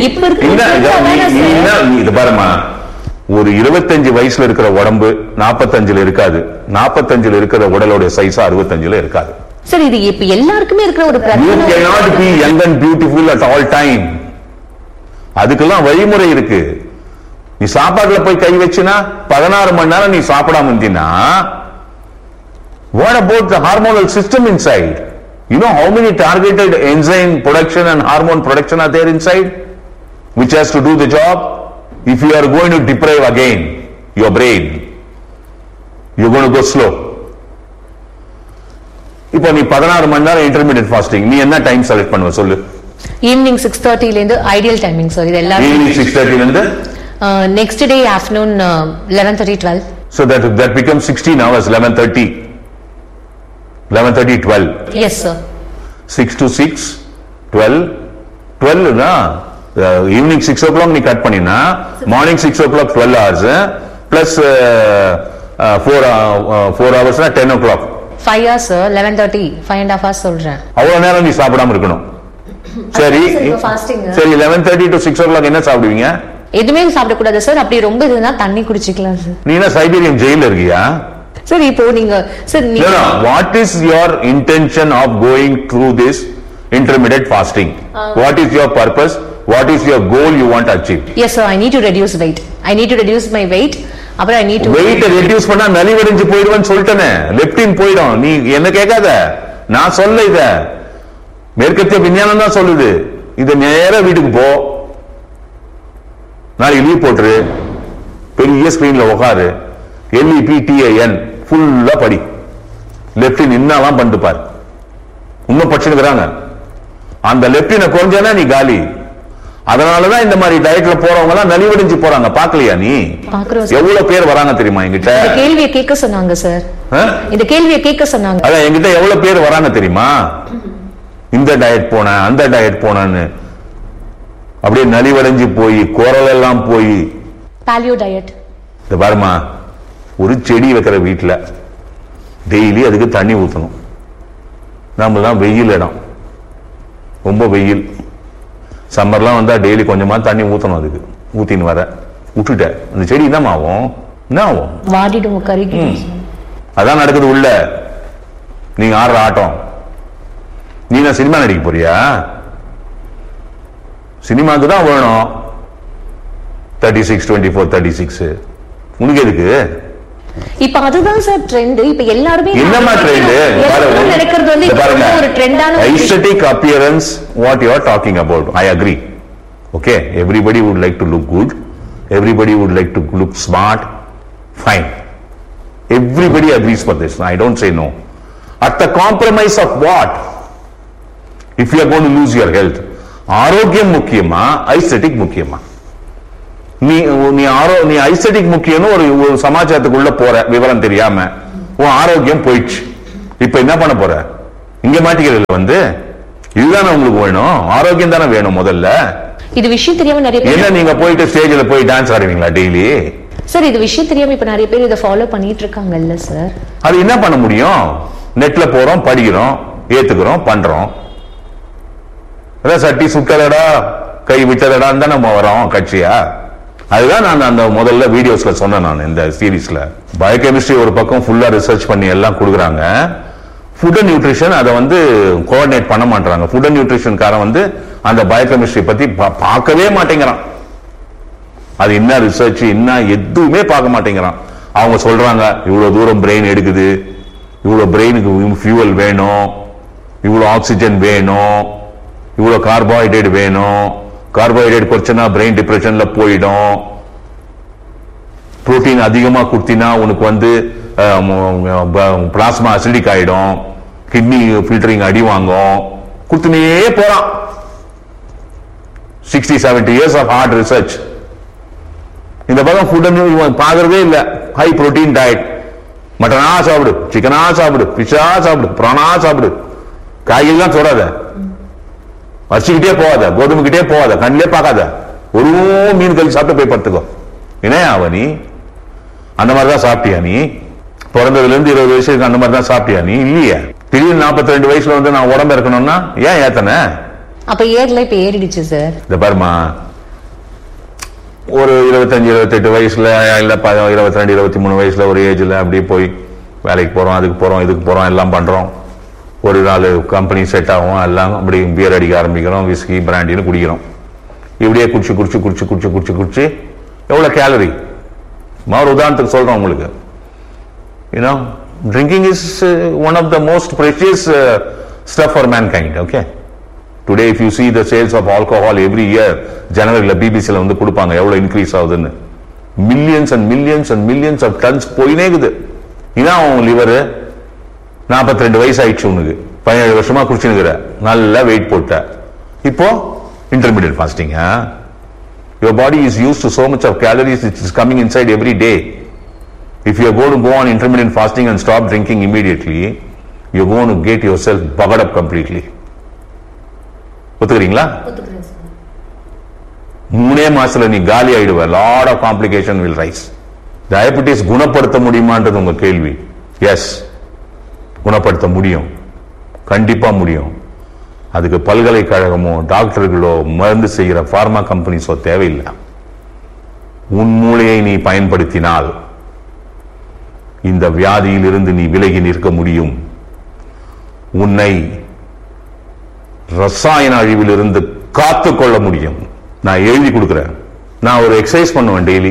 இது பாருமா, ஒரு 25 வயசுல இருக்கிற உடம்பு 45 இருக்காது. 45 இருக்கிற உடலோட சைஸ் 65 இருக்காது. சார் இது இப்ப எல்லாருக்குமே இருக்கிற ஒரு பிரச்சனை. You cannot be young and beautiful at all time. அதுக்கெல்லாம் வழிமுறை இருக்கு. நீ சாப்பாட்டுல போய் கை வச்சுனா 16 மணி நேரம் நீ சாப்பிடாம இருந்தீனா, what about the hormonal system inside? You know how many targeted enzyme production and hormone production are there inside, which has to do the job? If you are going to deprive again your brain, you're going to go slow. இப்போ நீ 16 மணி நேரம் intermediate fasting, நீ என்ன time select பண்ணுவ சொல்லு? Evening 6:30 ல இருந்து ideal timing sir. இது எல்லாரும் ஈவினிங் 6:30 ல இருந்து next day afternoon 11:30 12. So that becomes 16 hours. 11:30 12. Yes sir. 6 to 6 12 na evening 6 o'clock நீ கட் பண்ணினா morning 6 o'clock 12 hours plus 4 hours na 10 o'clock. 5 hours sir. 11:30 5.5 hours சொல்றேன். அவ்வளவு நேரம் நீ சாப்பிடாம இருக்கணும். சரி சரி 11:30 to 6 o'clock என்ன சாப்பிடுவீங்க? எதுவுமே சாப்பிடக்கூடாது சார். அப்படி ரொம்ப இதுனா தண்ணி குடிச்சிக்கலாம் சார். நீ என்ன சைபீரியன் ஜெயில இருக்கியா? சார் இப்போ நீங்க sir what is your intention of going through this intermittent fasting? What is your purpose? What is your goal you want to achieve? Yes sir, I need to reduce weight. I need to reduce my weight. அப்புறம் I need to weight reduce பண்ணா நலிவடைஞ்சு போயிடுவேன்னு சொல்லிட்டேனே, leptin போயிடும். நீ என்ன கேட்காத, நான் சொல்ல இத மேற்கத்திய விஞ்ஞானம் தான் சொல்லுது. இத நேரா வீட்டுக்கு போ, நாளைக்கு லீவ் போட்டுரு, பெரிய ஸ்கிரீன்ல உட்காரு, LEPTIN ஃபுல்லா படி, லெப்டின் என்னலாம் பண்ணிட்டு பாரு. இன்னும் படிச்சுக்கிறாங்க. அந்த லெப்டினை கொஞ்சனா நீ காலி. அதனாலதான் இந்த மாதிரி டயட்ல போறவங்க எல்லாம் நலிவடைஞ்சு போறாங்க. பாக்கலையா நீ? எவ்வளவு பேர் வராங்க தெரியுமா என்கிட்ட? கேள்வியை கேட்க சொன்னாங்க சார். இந்த கேள்வியை கேட்க சொன்னாங்க. அதான் என்கிட்ட எவ்வளவு பேர் வராங்க தெரியுமா? இந்த டயட் போன அந்த டயட் போனன்னு அப்படியே நலிவடைஞ்சு போய் குரல் எல்லாம் போய். பாலியோ டயட். இந்த பாருமா, ஒரு செடி வைக்கிற வீட்டுல டெய்லி அதுக்கு தண்ணி ஊற்றணும். நம்மளாம் வெயில் இடம், ரொம்ப வெயில். சம்மர்லாம் வந்தா டெய்லி கொஞ்சமா தண்ணி ஊற்றணும். அதுக்கு ஊத்தின்னு வர விட்டுட்ட அந்த செடி என்ன ஆகும்? என்ன ஆகும்? வாடிடும், கருகிடும். அதான் நடக்குது உள்ள. நீங்க ஆடுற ஆட்டம். நீ நான் சினிமா நடிக்க போறியா? சினிமாக்கு தான் வேணும் 36 24 36. உனக்கு எதுக்கு? இப்ப அதுதான் சார் ட்ரெண்ட். இப்ப எல்லாரும் என்னமா ட்ரெண்ட் நடக்கிறது வந்து ஒரு ட்ரெண்டான aesthetic appearance. what you are talking about, I agree. Okay, everybody would like to look good, everybody would like to look smart, fine, everybody agrees for this. I don't say no. At the compromise of what? If you are going to lose your health, ஆரோக்கியம் முக்கியமா ஐஸ்தெட்டிக் முக்கியமா? நீ ஐஸ்தெட்டிக் முக்கியம்னு ஒரு சமாச்சாரத்துக்குள்ள போற விவரம் தெரியாம உன் ஆரோக்கியம் போயிடுச்சு. இப்ப என்ன பண்ண போற? இங்க மாட்டிக்கிறதுல வந்து இதுதானே உங்களுக்கு வேணும், ஆரோக்கியம் தானே வேணும் முதல்ல. இது விஷயம் தெரியாம நிறைய பேர் என்ன நீங்க போயிட்டு ஸ்டேஜ்ல போய் டான்ஸ் ஆடுவீங்களா டெய்லி? சார் இது விஷயம் தெரியாம இப்ப நிறைய பேர் இதை ஃபாலோ பண்ணிட்டு இருக்காங்கல்ல சார். அது என்ன பண்ண முடியும்? நெட்ல போறோம், படிக்கிறோம், ஏத்துக்கிறோம், பண்றோம். அதான் சட்டி சுட்டதடா கை விட்டதடான்னு தான் நம்ம வரோம் கட்சியா. அதுதான் நான் அந்த முதல்ல வீடியோஸ்ல சொன்னேன். நான் இந்த சீரீஸ்ல பயோகெமிஸ்ட்ரி ஒரு பக்கம் ஃபுல்லா ரிசர்ச் பண்ணி எல்லாம் கொடுக்குறாங்க. ஃபுட் அண்ட் நியூட்ரிஷன் அதை வந்து கோஆர்டினேட் பண்ண மாட்டாங்க. ஃபுட் அண்ட் நியூட்ரிஷன்காரன் வந்து அந்த பயோகெமிஸ்ட்ரி பத்தி பார்க்கவே மாட்டேங்கிறான். அது என்ன ரிசர்ச் என்ன எதுவுமே பார்க்க மாட்டேங்கிறான். அவங்க சொல்றாங்க இவ்வளவு தூரம் பிரெயின் எடுக்குது, இவ்வளவு பிரெயினுக்கு ஃபியூவல் வேணும், இவ்வளவு ஆக்சிஜன் வேணும், இவ்வளவு கார்போஹைட்ரேட் வேணும், கார்போஹைட்ரேட் குறைச்சனா பிரெயின் டிப்ரெஷன்ல போயிடும், புரோட்டீன் அதிகமா கொடுத்தினா உனக்கு வந்து பிளாஸ்மா அசிடிக் ஆயிடும், கிட்னி ஃபில்டரிங் அடி வாங்கும், குடுத்துனே போறான். 60-70 years of hard research. இந்த பக்கம் ஃபுட் பாக்குறதே இல்ல. ஹை புரோட்டீன் டயட், மட்டனா சாப்பிடு, சிக்கனா சாப்பிடு, பிஷா சாப்பிடு, பிரானா சாப்பிடு, காய்கறி தான் சொல்லாத, வச்சுக்கிட்டே போகாத, கோதுமைக்கிட்டே போகாத, கண்ணிலே பார்க்காத, ஒரு மீன் கறி சாப்பிட்டு போய் படுத்துக்கோ. என்ன ஆவ நீ? அந்த மாதிரிதான் சாப்பிட்டியா நீ? பிறந்ததுல இருந்து 20 வயசுக்கு அந்த மாதிரி தான் சாப்பிட்டியா நீ? இல்லையே. திடீர்னு 42 வயசுல வந்து நான் உடம்பு இருக்கணும்னா ஏன் ஏத்தன? அப்ப ஏறல, இப்ப ஏறிடுச்சு சார். இந்த பாருமா, ஒரு 25-28 வயசுல இல்ல 22-23 வயசுல ஒரு ஏஜ்ல அப்படி போய் வேலைக்கு போறோம், அதுக்கு போறோம், இதுக்கு போறோம், எல்லாம் பண்றோம். ஒரு 4 கம்பெனி செட் ஆகும், எல்லாம் அப்படி பியர் அடிக்க ஆரம்பிக்கிறோம், விஸ்கி பிராண்டின்னு குடிக்கிறோம். இப்படியே குடிச்சு குடிச்சு குடிச்சு குடிச்சு குடிச்சு குடிச்சு எவ்வளவு கேலரி? ஒரு உதாரணத்துக்கு சொல்றோம் உங்களுக்கு. Drinking is one of the most precious stuff for mankind. Okay. Today if you see the sales of alcohol every year, ஜனவரில பிபிசில வந்து கொடுப்பாங்க எவ்வளவு இன்க்ரீஸ் ஆகுதுன்னு. Millions and millions and millions of tons போயினேக்குது. இதான் உன் லிவர். 42 வயசு ஆயிடுச்சு உனக்கு, 17 வருஷமா குடிச்சுனுக்குற, நல்லா வெயிட் போட்ட. இப்போ intermittent fasting. Your body is used to so much of calories which is coming inside every day. If you are going to go on intermittent fasting and stop drinking immediately, you are going to get yourself bugged up completely. ஒத்துக்கிறீங்களா? 3 மாசத்துல நீ காலி ஆயிடுவ. lot of complication will rise. Diabetes குணப்படுத்த முடியுமான்றது உங்க கேள்வி. S, குணப்படுத்த முடியும், கண்டிப்பா முடியும். அதுக்கு பல்கலைக்கழகமோ டாக்டர்களோ மருந்து செய்கிற பார்மா கம்பெனிஸோ தேவையில்லை. உன் மூளையை நீ பயன்படுத்தினால் இந்த வியாதியில் இருந்து நீ விலகி நிற்க முடியும். உன்னை ரசாயன அழிவில் இருந்து காத்துக்கொள்ள முடியும். நான் எழுதி கொடுக்கிறேன். நான் ஒரு எக்ஸசைஸ் பண்ணுவேன் டெய்லி.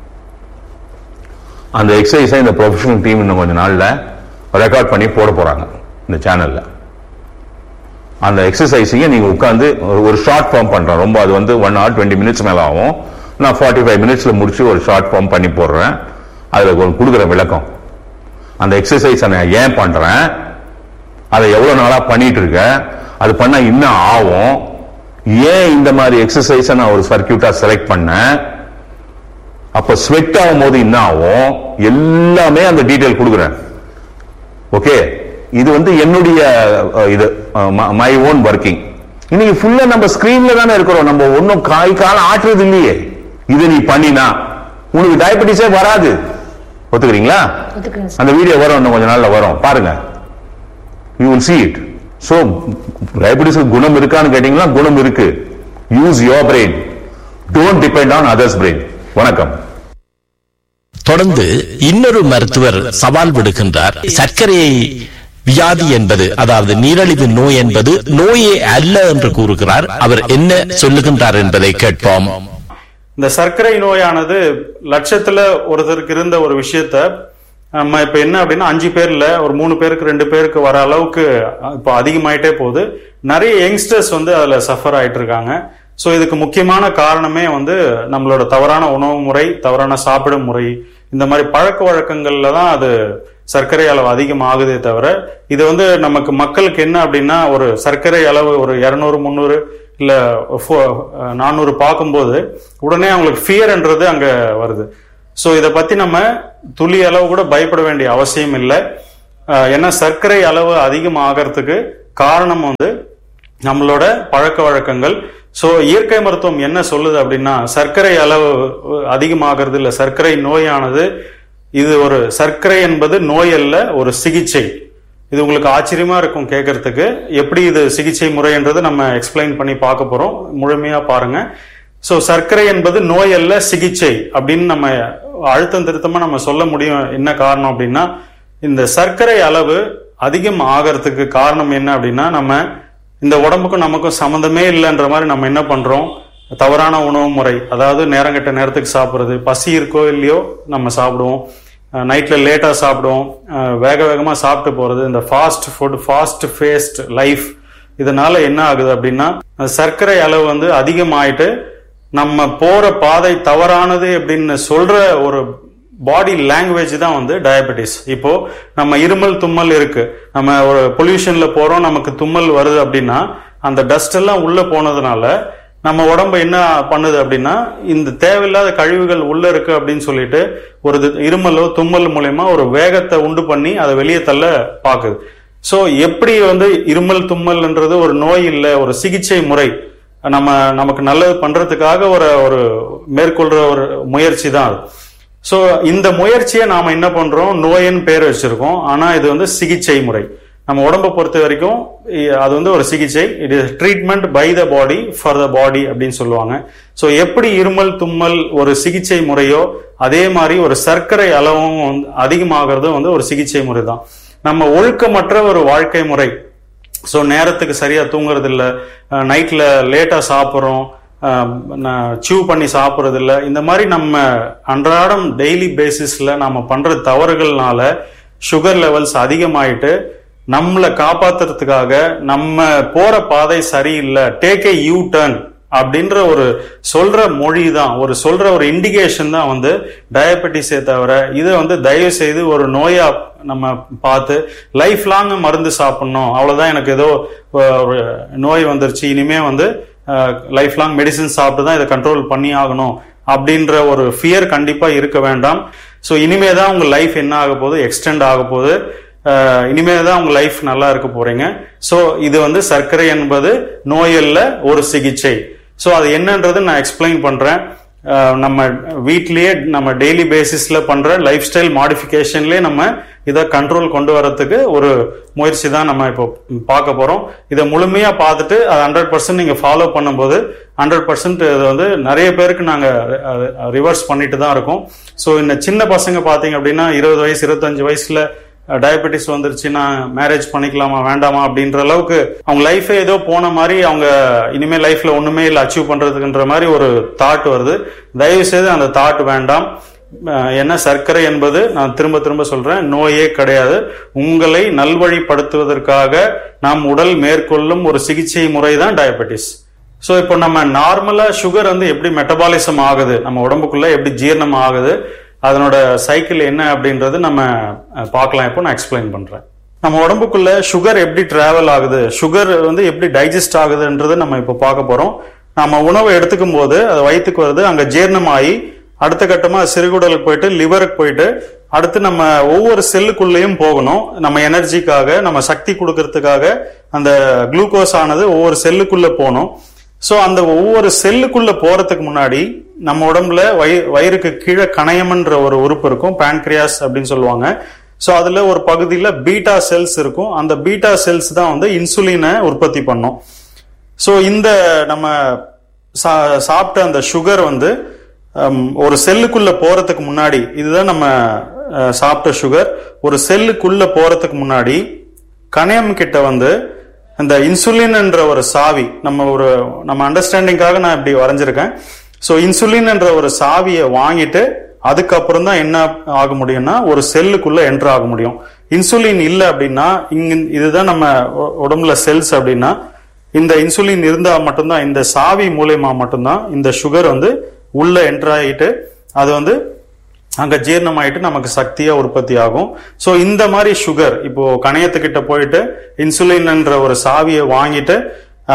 அந்த எக்ஸசைஸை இந்த ப்ரொஃபஷனல் டீம் இன்னும் கொஞ்ச நாள்ல ரெக்கார்ட் பண்ணி போட போறாங்க இந்த சேனல்ல. அந்த எக்ஸசைஸையும் நீங்க உட்கார்ந்து ஒரு ஷார்ட் ஃபார்ம் பண்றேன். ரொம்ப அது வந்து 1 hour 20 minutes மேல ஆகும். நான் 45 minutesல முடிச்சு ஒரு ஷார்ட் ஃபார்ம் பண்ணி போடுறேன். அதுல கொடுக்குற விளக்கம், அந்த எக்ஸசைஸ் நான் ஏன் பண்றேன், அதை எவ்வளவு நாளா பண்ணிட்டு இருக்கேன், அது பண்ணா இன்னும் ஆகும், ஏன் இந்த மாதிரி எக்ஸசைஸை நான் ஒரு சர்க்கியூட்டா செலக்ட் பண்ணேன், அப்ப ஸ்வெட் ஆகும் போது என்ன ஆகும், எல்லாமே அந்த டீடைல் கொடுக்குறேன். ஓகே, இது வந்து என்னுடைய இது மை ஓன் ஒர்க்கிங். இன்னைக்கு ஃபுல்லா நம்ம ஸ்கிரீன்ல தானே இருக்கிறோம், நம்ம ஒன்னும் கால ஆற்றுறது இல்லையே. இது நீ பண்ணினா உனக்கு டயபெட்டிஸே வராது. ஒத்துக்கிறீங்களா? அந்த வீடியோ வரும், இன்னும் கொஞ்ச நாள்ல வரும், பாருங்க. You will see it. So diabetes குணம் இருக்கான்னு கேட்டீங்கன்னா குணம் இருக்கு. Use your brain, don't depend on others brain. வணக்கம். தொடர்ந்து இன்னொரு மருத்துவர் சவால் விடுகின்றார். சர்க்கரையை வியாதி என்பது, அதாவது நீரிழிவு நோய் என்பது நோயே அல்ல என்று கூறுகிறார். அவர் என்ன சொல்லுகின்றார் என்பதை கேட்போம். இந்த சர்க்கரை நோயானது லட்சத்துல ஒருத்தருக்கு இருந்த ஒரு விஷயத்த நம்ம இப்ப என்ன அப்படின்னா 5 பேர்ல ஒரு 3 பேருக்கு 2 பேருக்கு வர அளவுக்கு இப்போ அதிகமாயிட்டே போகுது. நிறைய யங்ஸ்டர்ஸ் வந்து அதுல சஃபர் ஆயிட்டு இருக்காங்க. ஸோ இதுக்கு முக்கியமான காரணமே வந்து நம்மளோட தவறான உணவு முறை, தவறான சாப்பிடும் முறை, இந்த மாதிரி பழக்க வழக்கங்கள்ல தான் அது சர்க்கரை அளவு அதிகமாகுதே தவிர, இது வந்து நமக்கு மக்களுக்கு என்ன அப்படின்னா ஒரு சர்க்கரை அளவு ஒரு 200 300 இல்ல 400 பார்க்கும்போது உடனே அவங்களுக்கு ஃபியர்ன்றது அங்க வருது. ஸோ இதை பத்தி நம்ம துளி அளவு கூட பயப்பட வேண்டிய அவசியம் இல்லை. ஏன்னா சர்க்கரை அளவு அதிகமாகறதுக்கு காரணம் வந்து நம்மளோட பழக்க வழக்கங்கள். ஸோ இயற்கை மருத்துவம் என்ன சொல்லுது அப்படின்னா, சர்க்கரை அளவு அதிகமாகிறது இல்லை, சர்க்கரை நோயானது இது ஒரு சர்க்கரை என்பது நோய் அல்ல, ஒரு சிகிச்சை. இது உங்களுக்கு ஆச்சரியமா இருக்கும் கேட்கறதுக்கு. எப்படி இது சிகிச்சை முறைன்றது நம்ம எக்ஸ்பிளைன் பண்ணி பார்க்க போறோம், முழுமையா பாருங்க. ஸோ சர்க்கரை என்பது நோய் அல்ல, சிகிச்சை அப்படின்னு நம்ம அழுத்தம் திருத்தமா நம்ம சொல்ல முடியும். என்ன காரணம் அப்படின்னா, இந்த சர்க்கரை அளவு அதிகம் ஆகிறதுக்கு காரணம் என்ன அப்படின்னா, நம்ம இந்த உடம்புக்கும் நமக்கும் சம்மந்தமே இல்லைன்ற மாதிரி நம்ம என்ன பண்றோம், தவறான உணவு முறை, அதாவது நேரங்கட்ட நேரத்துக்கு சாப்பிட்றது, பசி இருக்கோ இல்லையோ நம்ம சாப்பிடுவோம், நைட்ல லேட்டா சாப்பிடுவோம், வேக வேகமா சாப்பிட்டு போறது, இந்த fast food, fast faced life, இதனால என்ன ஆகுது அப்படின்னா சர்க்கரை அளவு வந்து அதிகமாயிட்டு நம்ம போற பாதை தவறானது அப்படின்னு சொல்ற ஒரு பாடி லாங்குவேஜ் தான் வந்து டயபெட்டிஸ். இப்போ நம்ம இருமல் தும்மல் இருக்கு, நம்ம ஒரு பொல்யூஷன்ல போறோம், நமக்கு தும்மல் வருது அப்படின்னா அந்த டஸ்ட் எல்லாம் உள்ள போனதுனால நம்ம உடம்பு என்ன பண்ணுது அப்படின்னா, இந்த தேவையில்லாத கழிவுகள் உள்ள இருக்கு அப்படின்னு சொல்லிட்டு ஒரு இருமலோ தும்மல் மூலயமா ஒரு வேகத்தை உண்டு பண்ணி அதை வெளியே தள்ள பாக்குது. சோ எப்படி வந்து இருமல் தும்மல்ன்றது ஒரு நோய் இல்லை, ஒரு சிகிச்சை முறை, நமக்கு நல்லது பண்றதுக்காக ஒரு மேற்கொள்ற ஒரு முயற்சி தான் அது. சோ இந்த முயற்சியை நாம என்ன பண்றோம், நோயின்னு பேர் வச்சிருக்கோம். ஆனா இது வந்து சிகிச்சை முறை. நம்ம உடம்பை பொறுத்த வரைக்கும் அது வந்து ஒரு சிகிச்சை. It is treatment by the body for the பாடி அப்படின்னு சொல்லுவாங்க. சோ எப்படி இருமல் தும்மல் ஒரு சிகிச்சை முறையோ, அதே மாதிரி ஒரு சர்க்கரை அளவும் அதிகமாகிறதும் வந்து ஒரு சிகிச்சை முறை தான். நம்ம ஒழுக்கமற்ற ஒரு வாழ்க்கை முறை, ஸோ நேரத்துக்கு சரியா தூங்குறது இல்லை, நைட்ல லேட்டா சாப்பிட்றோம், சியூ பண்ணி சாப்பிட்றது இல்லை, இந்த மாதிரி நம்ம அன்றாடம் டெய்லி பேசிஸ்ல நம்ம பண்ற தவறுகள்னால சுகர் லெவல்ஸ் அதிகமாயிட்டு நம்மளை காப்பாத்துறதுக்காக நம்ம போற பாதை சரியில்லை, டேக் ஏ யூ டர்ன் அப்படின்ற ஒரு சொல்ற மொழி தான், சொல்ற ஒரு இண்டிகேஷன் தான் வந்து டயபெட்டிஸே தவிர இதை வந்து தயவு செய்து ஒரு நோயா நம்ம பார்த்து லைஃப் லாங் மருந்து சாப்பிடணும், அவ்வளவுதான் எனக்கு ஏதோ ஒரு நோய் வந்துருச்சு, இனிமே வந்து லைஃப் லாங் மெடிசின் சாப்பிட்டு தான் இதை கண்ட்ரோல் பண்ணி ஆகணும் அப்படின்ற ஒரு ஃபியர் கண்டிப்பா இருக்க வேண்டாம். ஸோ இனிமே தான் உங்க லைஃப் என்ன ஆக போகுது, எக்ஸ்டெண்ட் ஆக போகுது, இனிமே தான் உங்க லைஃப் நல்லா இருக்க போறீங்க. ஸோ இது வந்து சர்க்கரை என்பது நோய் அல்ல, ஒரு சிகிச்சை. ஸோ அது என்னன்றது நான் எக்ஸ்பிளைன் பண்றேன். நம்ம வீட்லயே நம்ம டெய்லி பேசிஸ்ல பண்ற லைஃப் ஸ்டைல் மாடிஃபிகேஷன்லயே நம்ம இதை கண்ட்ரோல் கொண்டு வரதுக்கு ஒரு முயற்சி தான் நம்ம இப்போ பார்க்க போறோம். இதை முழுமையா பார்த்துட்டு அது 100% நீங்க ஃபாலோ பண்ணும்போது 100% இது வந்து நிறைய பேருக்கு நாங்க ரிவர்ஸ் பண்ணிட்டு தான் இருக்கோம். ஸோ இந்த சின்ன பசங்க பாத்தீங்க அப்படின்னா 20 வயசு 25 வயசுல டயபெட்டிஸ் வந்துருச்சுன்னா மேரேஜ் பண்ணிக்கலாமா வேண்டாமா அப்படின்ற அளவுக்கு அவங்க லைஃபே ஏதோ போன மாதிரி, அவங்க இனிமே லைஃப்ல ஒண்ணுமே இல்லை அச்சீவ் பண்றதுக்குன்ற மாதிரி ஒரு தாட் வருது. தயவு செய்து அந்த தாட் வேண்டாம். என்ன சர்க்கரை என்பது நான் திரும்ப திரும்ப சொல்றேன், நோயே கிடையாது. உங்களை நல்வழிப்படுத்துவதற்காக நாம் உடல் மேற்கொள்ளும் ஒரு சிகிச்சை முறை தான் டயபெட்டிஸ். ஸோ இப்போ நம்ம நார்மலா சுகர் வந்து எப்படி மெட்டபாலிசம் ஆகுது, நம்ம உடம்புக்குள்ள எப்படி ஜீரணம் ஆகுது, அதனோட சைக்கிள் என்ன அப்படின்றது நம்ம பார்க்கலாம். இப்போ நான் எக்ஸ்பிளைன் பண்றேன். நம்ம உடம்புக்குள்ள சுகர் எப்படி டிராவல் ஆகுது, சுகர் வந்து எப்படி டைஜஸ்ட் ஆகுதுன்றது நம்ம இப்போ பார்க்க போறோம். நம்ம உணவை எடுத்துக்கும் போது அது வயிற்றுக்கு வருது, அங்க ஜீரணமாகி அடுத்த கட்டமா சிறுகுடலுக்கு போயிட்டு லிவருக்கு போயிட்டு அடுத்து நம்ம ஒவ்வொரு செல்லுக்குள்ளேயும் போகணும். நம்ம எனர்ஜிக்காக, நம்ம சக்தி கொடுக்கறதுக்காக அந்த குளுக்கோஸ் ஆனது ஒவ்வொரு செல்லுக்குள்ள போகணும். ஸோ அந்த ஒவ்வொரு செல்லுக்குள்ள போறதுக்கு முன்னாடி நம்ம உடம்புல வயிறுக்கு கீழே கணையம்ன்ற ஒரு உறுப்பு இருக்கும், பேன்கிரியாஸ் அப்படின்னு சொல்லுவாங்க. ஸோ அதுல ஒரு பகுதியில் பீட்டா செல்ஸ் இருக்கும். அந்த பீட்டா செல்ஸ் தான் வந்து இன்சுலினை உற்பத்தி பண்ணும். ஸோ இந்த நம்ம சாப்பிட்ட அந்த சுகர் வந்து ஒரு செல்லுக்குள்ள போறதுக்கு முன்னாடி, இதுதான் நம்ம சாப்பிட்ட சுகர், ஒரு செல்லுக்குள்ள போறதுக்கு முன்னாடி கணையம் கிட்ட வந்து அந்த இன்சுலின் என்ற ஒரு சாவி, நம்ம அண்டர்ஸ்டாண்டிங்காக நான் இப்படி வரைஞ்சிருக்கேன். ஸோ இன்சுலின் என்ற ஒரு சாவியை வாங்கிட்டு அதுக்கப்புறம் தான் என்ன ஆக முடியும்னா ஒரு செல்லுக்குள்ள என்டர் ஆக முடியும். இன்சுலின் இல்லை அப்படின்னா, இதுதான் நம்ம உடம்புல செல்ஸ் அப்படின்னா, இந்த இன்சுலின் இருந்தா மட்டும்தான், இந்த சாவி மூலயமா மட்டும்தான் இந்த சுகர் வந்து உள்ள என்டர் ஆகிட்டு அது வந்து அங்க ஜீரணம் ஆயிட்டு நமக்கு சக்தியா உற்பத்தி ஆகும். சோ இந்த மாதிரி சுகர் இப்போ கணையத்துக்கிட்ட போயிட்டு இன்சுலின் என்ற ஒரு சாவியை வாங்கிட்டு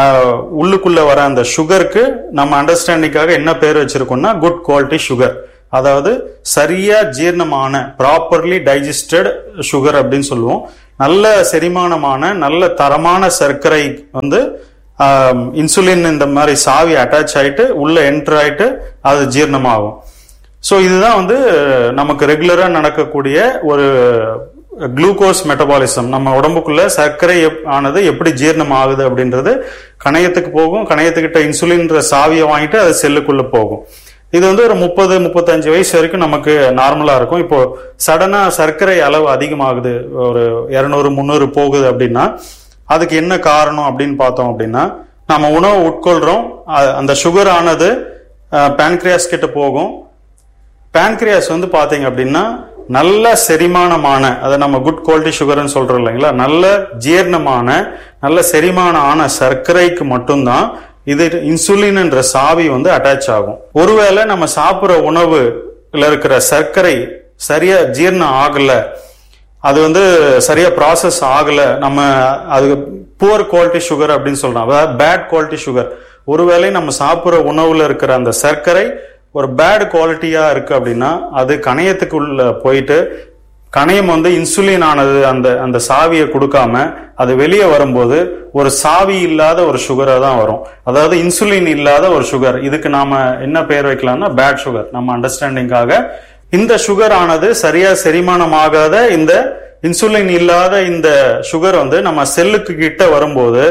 உள்ளுக்குள்ள வர அந்த சுகருக்கு நம்ம அண்டர்ஸ்டாண்டிங்காக என்ன பேர் வச்சிருக்கோம்னா குட் குவாலிட்டி சுகர் அதாவது சரியா ஜீரணமான ப்ராப்பர்லி டைஜஸ்டட் சுகர் அப்படின்னு சொல்லுவோம். நல்ல செரிமானமான நல்ல தரமான சர்க்கரை வந்து இன்சுலின் இந்த மாதிரி சாவி அட்டாச் ஆயிட்டு உள்ள என்டர் ஆயிட்டு அது ஜீரணமாகும். ஸோ இதுதான் வந்து நமக்கு ரெகுலரா நடக்கக்கூடிய ஒரு குளுக்கோஸ் மெட்டபாலிசம். நம்ம உடம்புக்குள்ள சர்க்கரை ஆனது எப்படி ஜீரணம் ஆகுது அப்படின்றது கணையத்துக்கு போகும். கணையத்துக்கிட்ட இன்சுலின்ற சாவியை வாங்கிட்டு அது செல்லுக்குள்ள போகும். இது வந்து ஒரு 30-35 வயசு வரைக்கும் நமக்கு நார்மலா இருக்கும். இப்போ சடனா சர்க்கரை அளவு அதிகமாகுது, ஒரு 200-300 போகுது அப்படின்னா அதுக்கு என்ன காரணம் அப்படின்னு பார்த்தோம் அப்படின்னா, நம்ம உணவு உட்கொள்றோம், அந்த சுகர் ஆனது பேன்கிரியாஸ் கிட்ட போகும். பேன்கிரியாஸ் வந்து பாத்தீங்க அப்படின்னா நல்ல செரிமானமான, அதை நம்ம குட் குவாலிட்டி சுகர்னு சொல்றோம் இல்லைங்களா, நல்ல ஜீரணமான நல்ல செரிமானம் ஆன சர்க்கரைக்கு மட்டும்தான் இது இன்சுலின் என்ற சாவி வந்து அட்டாச் ஆகும். ஒருவேளை நம்ம சாப்பிட்ற உணவுல இருக்கிற சர்க்கரை சரியா ஜீரணம் ஆகல, அது வந்து சரியா ப்ராசஸ் ஆகல, நம்ம அது புவர் குவாலிட்டி சுகர் அப்படின்னு சொல்றோம், அதாவது பேட் குவாலிட்டி சுகர். ஒருவேளை நம்ம சாப்பிட்ற உணவுல இருக்கிற அந்த சர்க்கரை ஒரு பேட் குவாலிட்டியா இருக்கு அப்படின்னா அது கணையத்துக்குள்ள போயிட்டு கணையம் வந்து இன்சுலின் ஆனது அந்த சாவியை கொடுக்காம அது வெளியே வரும்போது ஒரு சாவி இல்லாத ஒரு சுகரா தான் வரும். அதாவது இன்சுலின் இல்லாத ஒரு சுகர். இதுக்கு நாம என்ன பெயர் வைக்கலாம்னா பேட் சுகர். நம்ம அண்டர்ஸ்டாண்டிங்காக இந்த சுகர் ஆனது சரியா செரிமானமாகாத இந்த இன்சுலின் இல்லாத இந்த சுகர் வந்து நம்ம செல்லுக்கு கிட்ட வரும்போது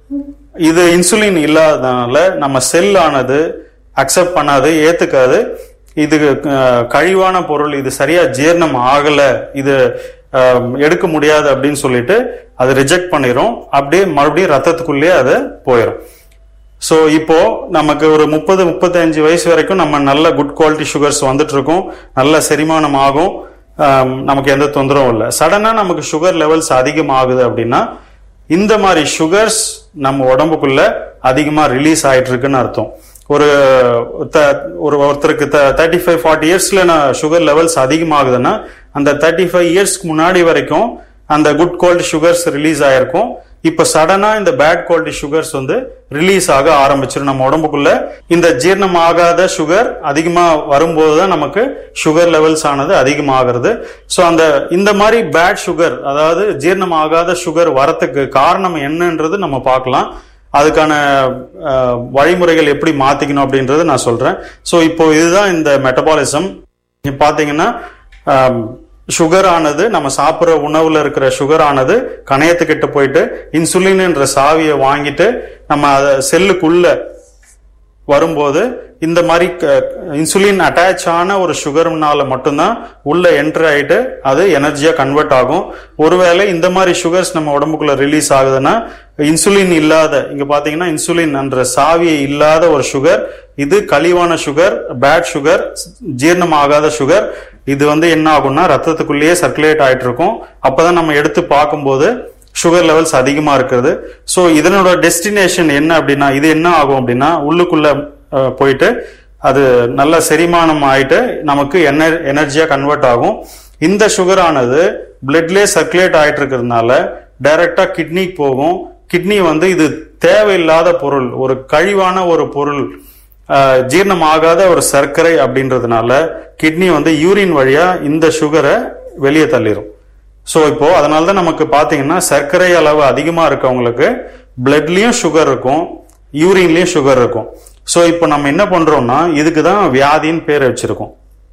இது இன்சுலின் இல்லாதனால நம்ம செல் ஆனது அக்செப்ட் பண்ணாது, ஏத்துக்காது. இது கழிவான பொருள், இது சரியா ஜீரணம் ஆகல, இது எடுக்க முடியாது அப்படின்னு சொல்லிட்டு அது ரிஜெக்ட் பண்ணிரும். அப்படியே மறுபடியும் ரத்தத்துக்குள்ளேயே அது போயிடும். ஸோ இப்போ நமக்கு ஒரு 30-35 வயசு வரைக்கும் நம்ம நல்ல குட் குவாலிட்டி சுகர்ஸ் வந்துட்டு இருக்கோம், நல்ல செரிமானம் ஆகும், நமக்கு எந்த தொந்தரவும் இல்லை. சடனா நமக்கு சுகர் லெவல்ஸ் அதிகமாகுது அப்படின்னா இந்த மாதிரி சுகர்ஸ் நம்ம உடம்புக்குள்ள அதிகமா ரிலீஸ் ஆயிட்டு இருக்குன்னு அர்த்தம். ஒருத்தருக்கு 35-40 இயர்ஸ்ல சுகர் லெவல்ஸ் அதிகமாகுதுன்னா அந்த 35 இயர்ஸ்க்கு முன்னாடி வரைக்கும் அந்த குட் குவாலிட்டி சுகர்ஸ் ரிலீஸ் ஆயிருக்கும். இப்ப சடனா இந்த பேட் குவாலிட்டி சுகர்ஸ் வந்து ரிலீஸ் ஆக ஆரம்பிச்சிடும் நம்ம உடம்புக்குள்ள. இந்த ஜீரணம் ஆகாத சுகர் அதிகமா வரும்போதுதான் நமக்கு சுகர் லெவல்ஸ் ஆனது அதிகமாகிறது. ஸோ இந்த மாதிரி பேட் சுகர், அதாவது ஜீரணம் ஆகாத சுகர் வரத்துக்கு காரணம் என்னன்றது நம்ம பார்க்கலாம். அதுக்கான வழிமுறைகள் எப்படி மாத்திக்கணும் அப்படின்றது நான் சொல்றேன். ஸோ இப்போ இதுதான் இந்த மெட்டபாலிசம். பாத்தீங்கன்னா சுகர் ஆனது நம்ம சாப்பிட்ற உணவுல இருக்கிற சுகர் ஆனது கணையத்துக்கிட்ட போயிட்டு இன்சுலின் என்ற சாவியை வாங்கிட்டு நம்ம அதை செல்லுக்குள்ள வரும்போது இந்த மாதிரி இன்சுலின் அட்டாச் ஆன ஒரு சுகர்னால மட்டும்தான் உள்ள என்டர் ஆயிட்டு அது எனர்ஜியா கன்வெர்ட் ஆகும். ஒருவேளை இந்த மாதிரி சுகர்ஸ் நம்ம உடம்புக்குள்ள ரிலீஸ் ஆகுதுன்னா இன்சுலின் இல்லாத, இங்க பாத்தீங்கன்னா இன்சுலின் என்ற சாவியை இல்லாத ஒரு சுகர், இது கழிவான சுகர், பேட் சுகர், ஜீரணம் ஆகாத சுகர். இது வந்து என்ன ஆகும்னா ரத்தத்துக்குள்ளேயே சர்க்குலேட் ஆயிட்டு இருக்கும். அப்பதான் நம்ம எடுத்து பார்க்கும்போது சுகர் லெவல்ஸ் அதிகமா இருக்கிறது. ஸோ இதனோட டெஸ்டினேஷன் என்ன அப்படின்னா, இது என்ன ஆகும் அப்படின்னா உள்ளுக்குள்ள போயிட்டு அது நல்ல செரிமானம் ஆயிட்டு நமக்கு எனர்ஜியா கன்வெர்ட் ஆகும். இந்த சுகர் ஆனது பிளட்லேயே சர்க்குலேட் ஆயிட்டு இருக்கிறதுனால டைரக்டா கிட்னிக்கு போகும். கிட்னி வந்து இது தேவையில்லாத பொருள், ஒரு கழிவான ஒரு பொருள், ஜீரணம் ஆகாத ஒரு சர்க்கரை அப்படின்றதுனால கிட்னி வந்து யூரின் வழியா இந்த சுகரை வெளியே தள்ளிடும். ஸோ இப்போ அதனாலதான் நமக்கு பாத்தீங்கன்னா சர்க்கரை அளவு அதிகமா இருக்கவங்களுக்கு பிளட்லயும் சுகர் இருக்கும், யூரின்லயும் சுகர் இருக்கும். ஸோ இப்போ நம்ம என்ன பண்றோம்னா இதுக்கு தான் வியாதின்னு பேர் வச்சிருக்கோம்.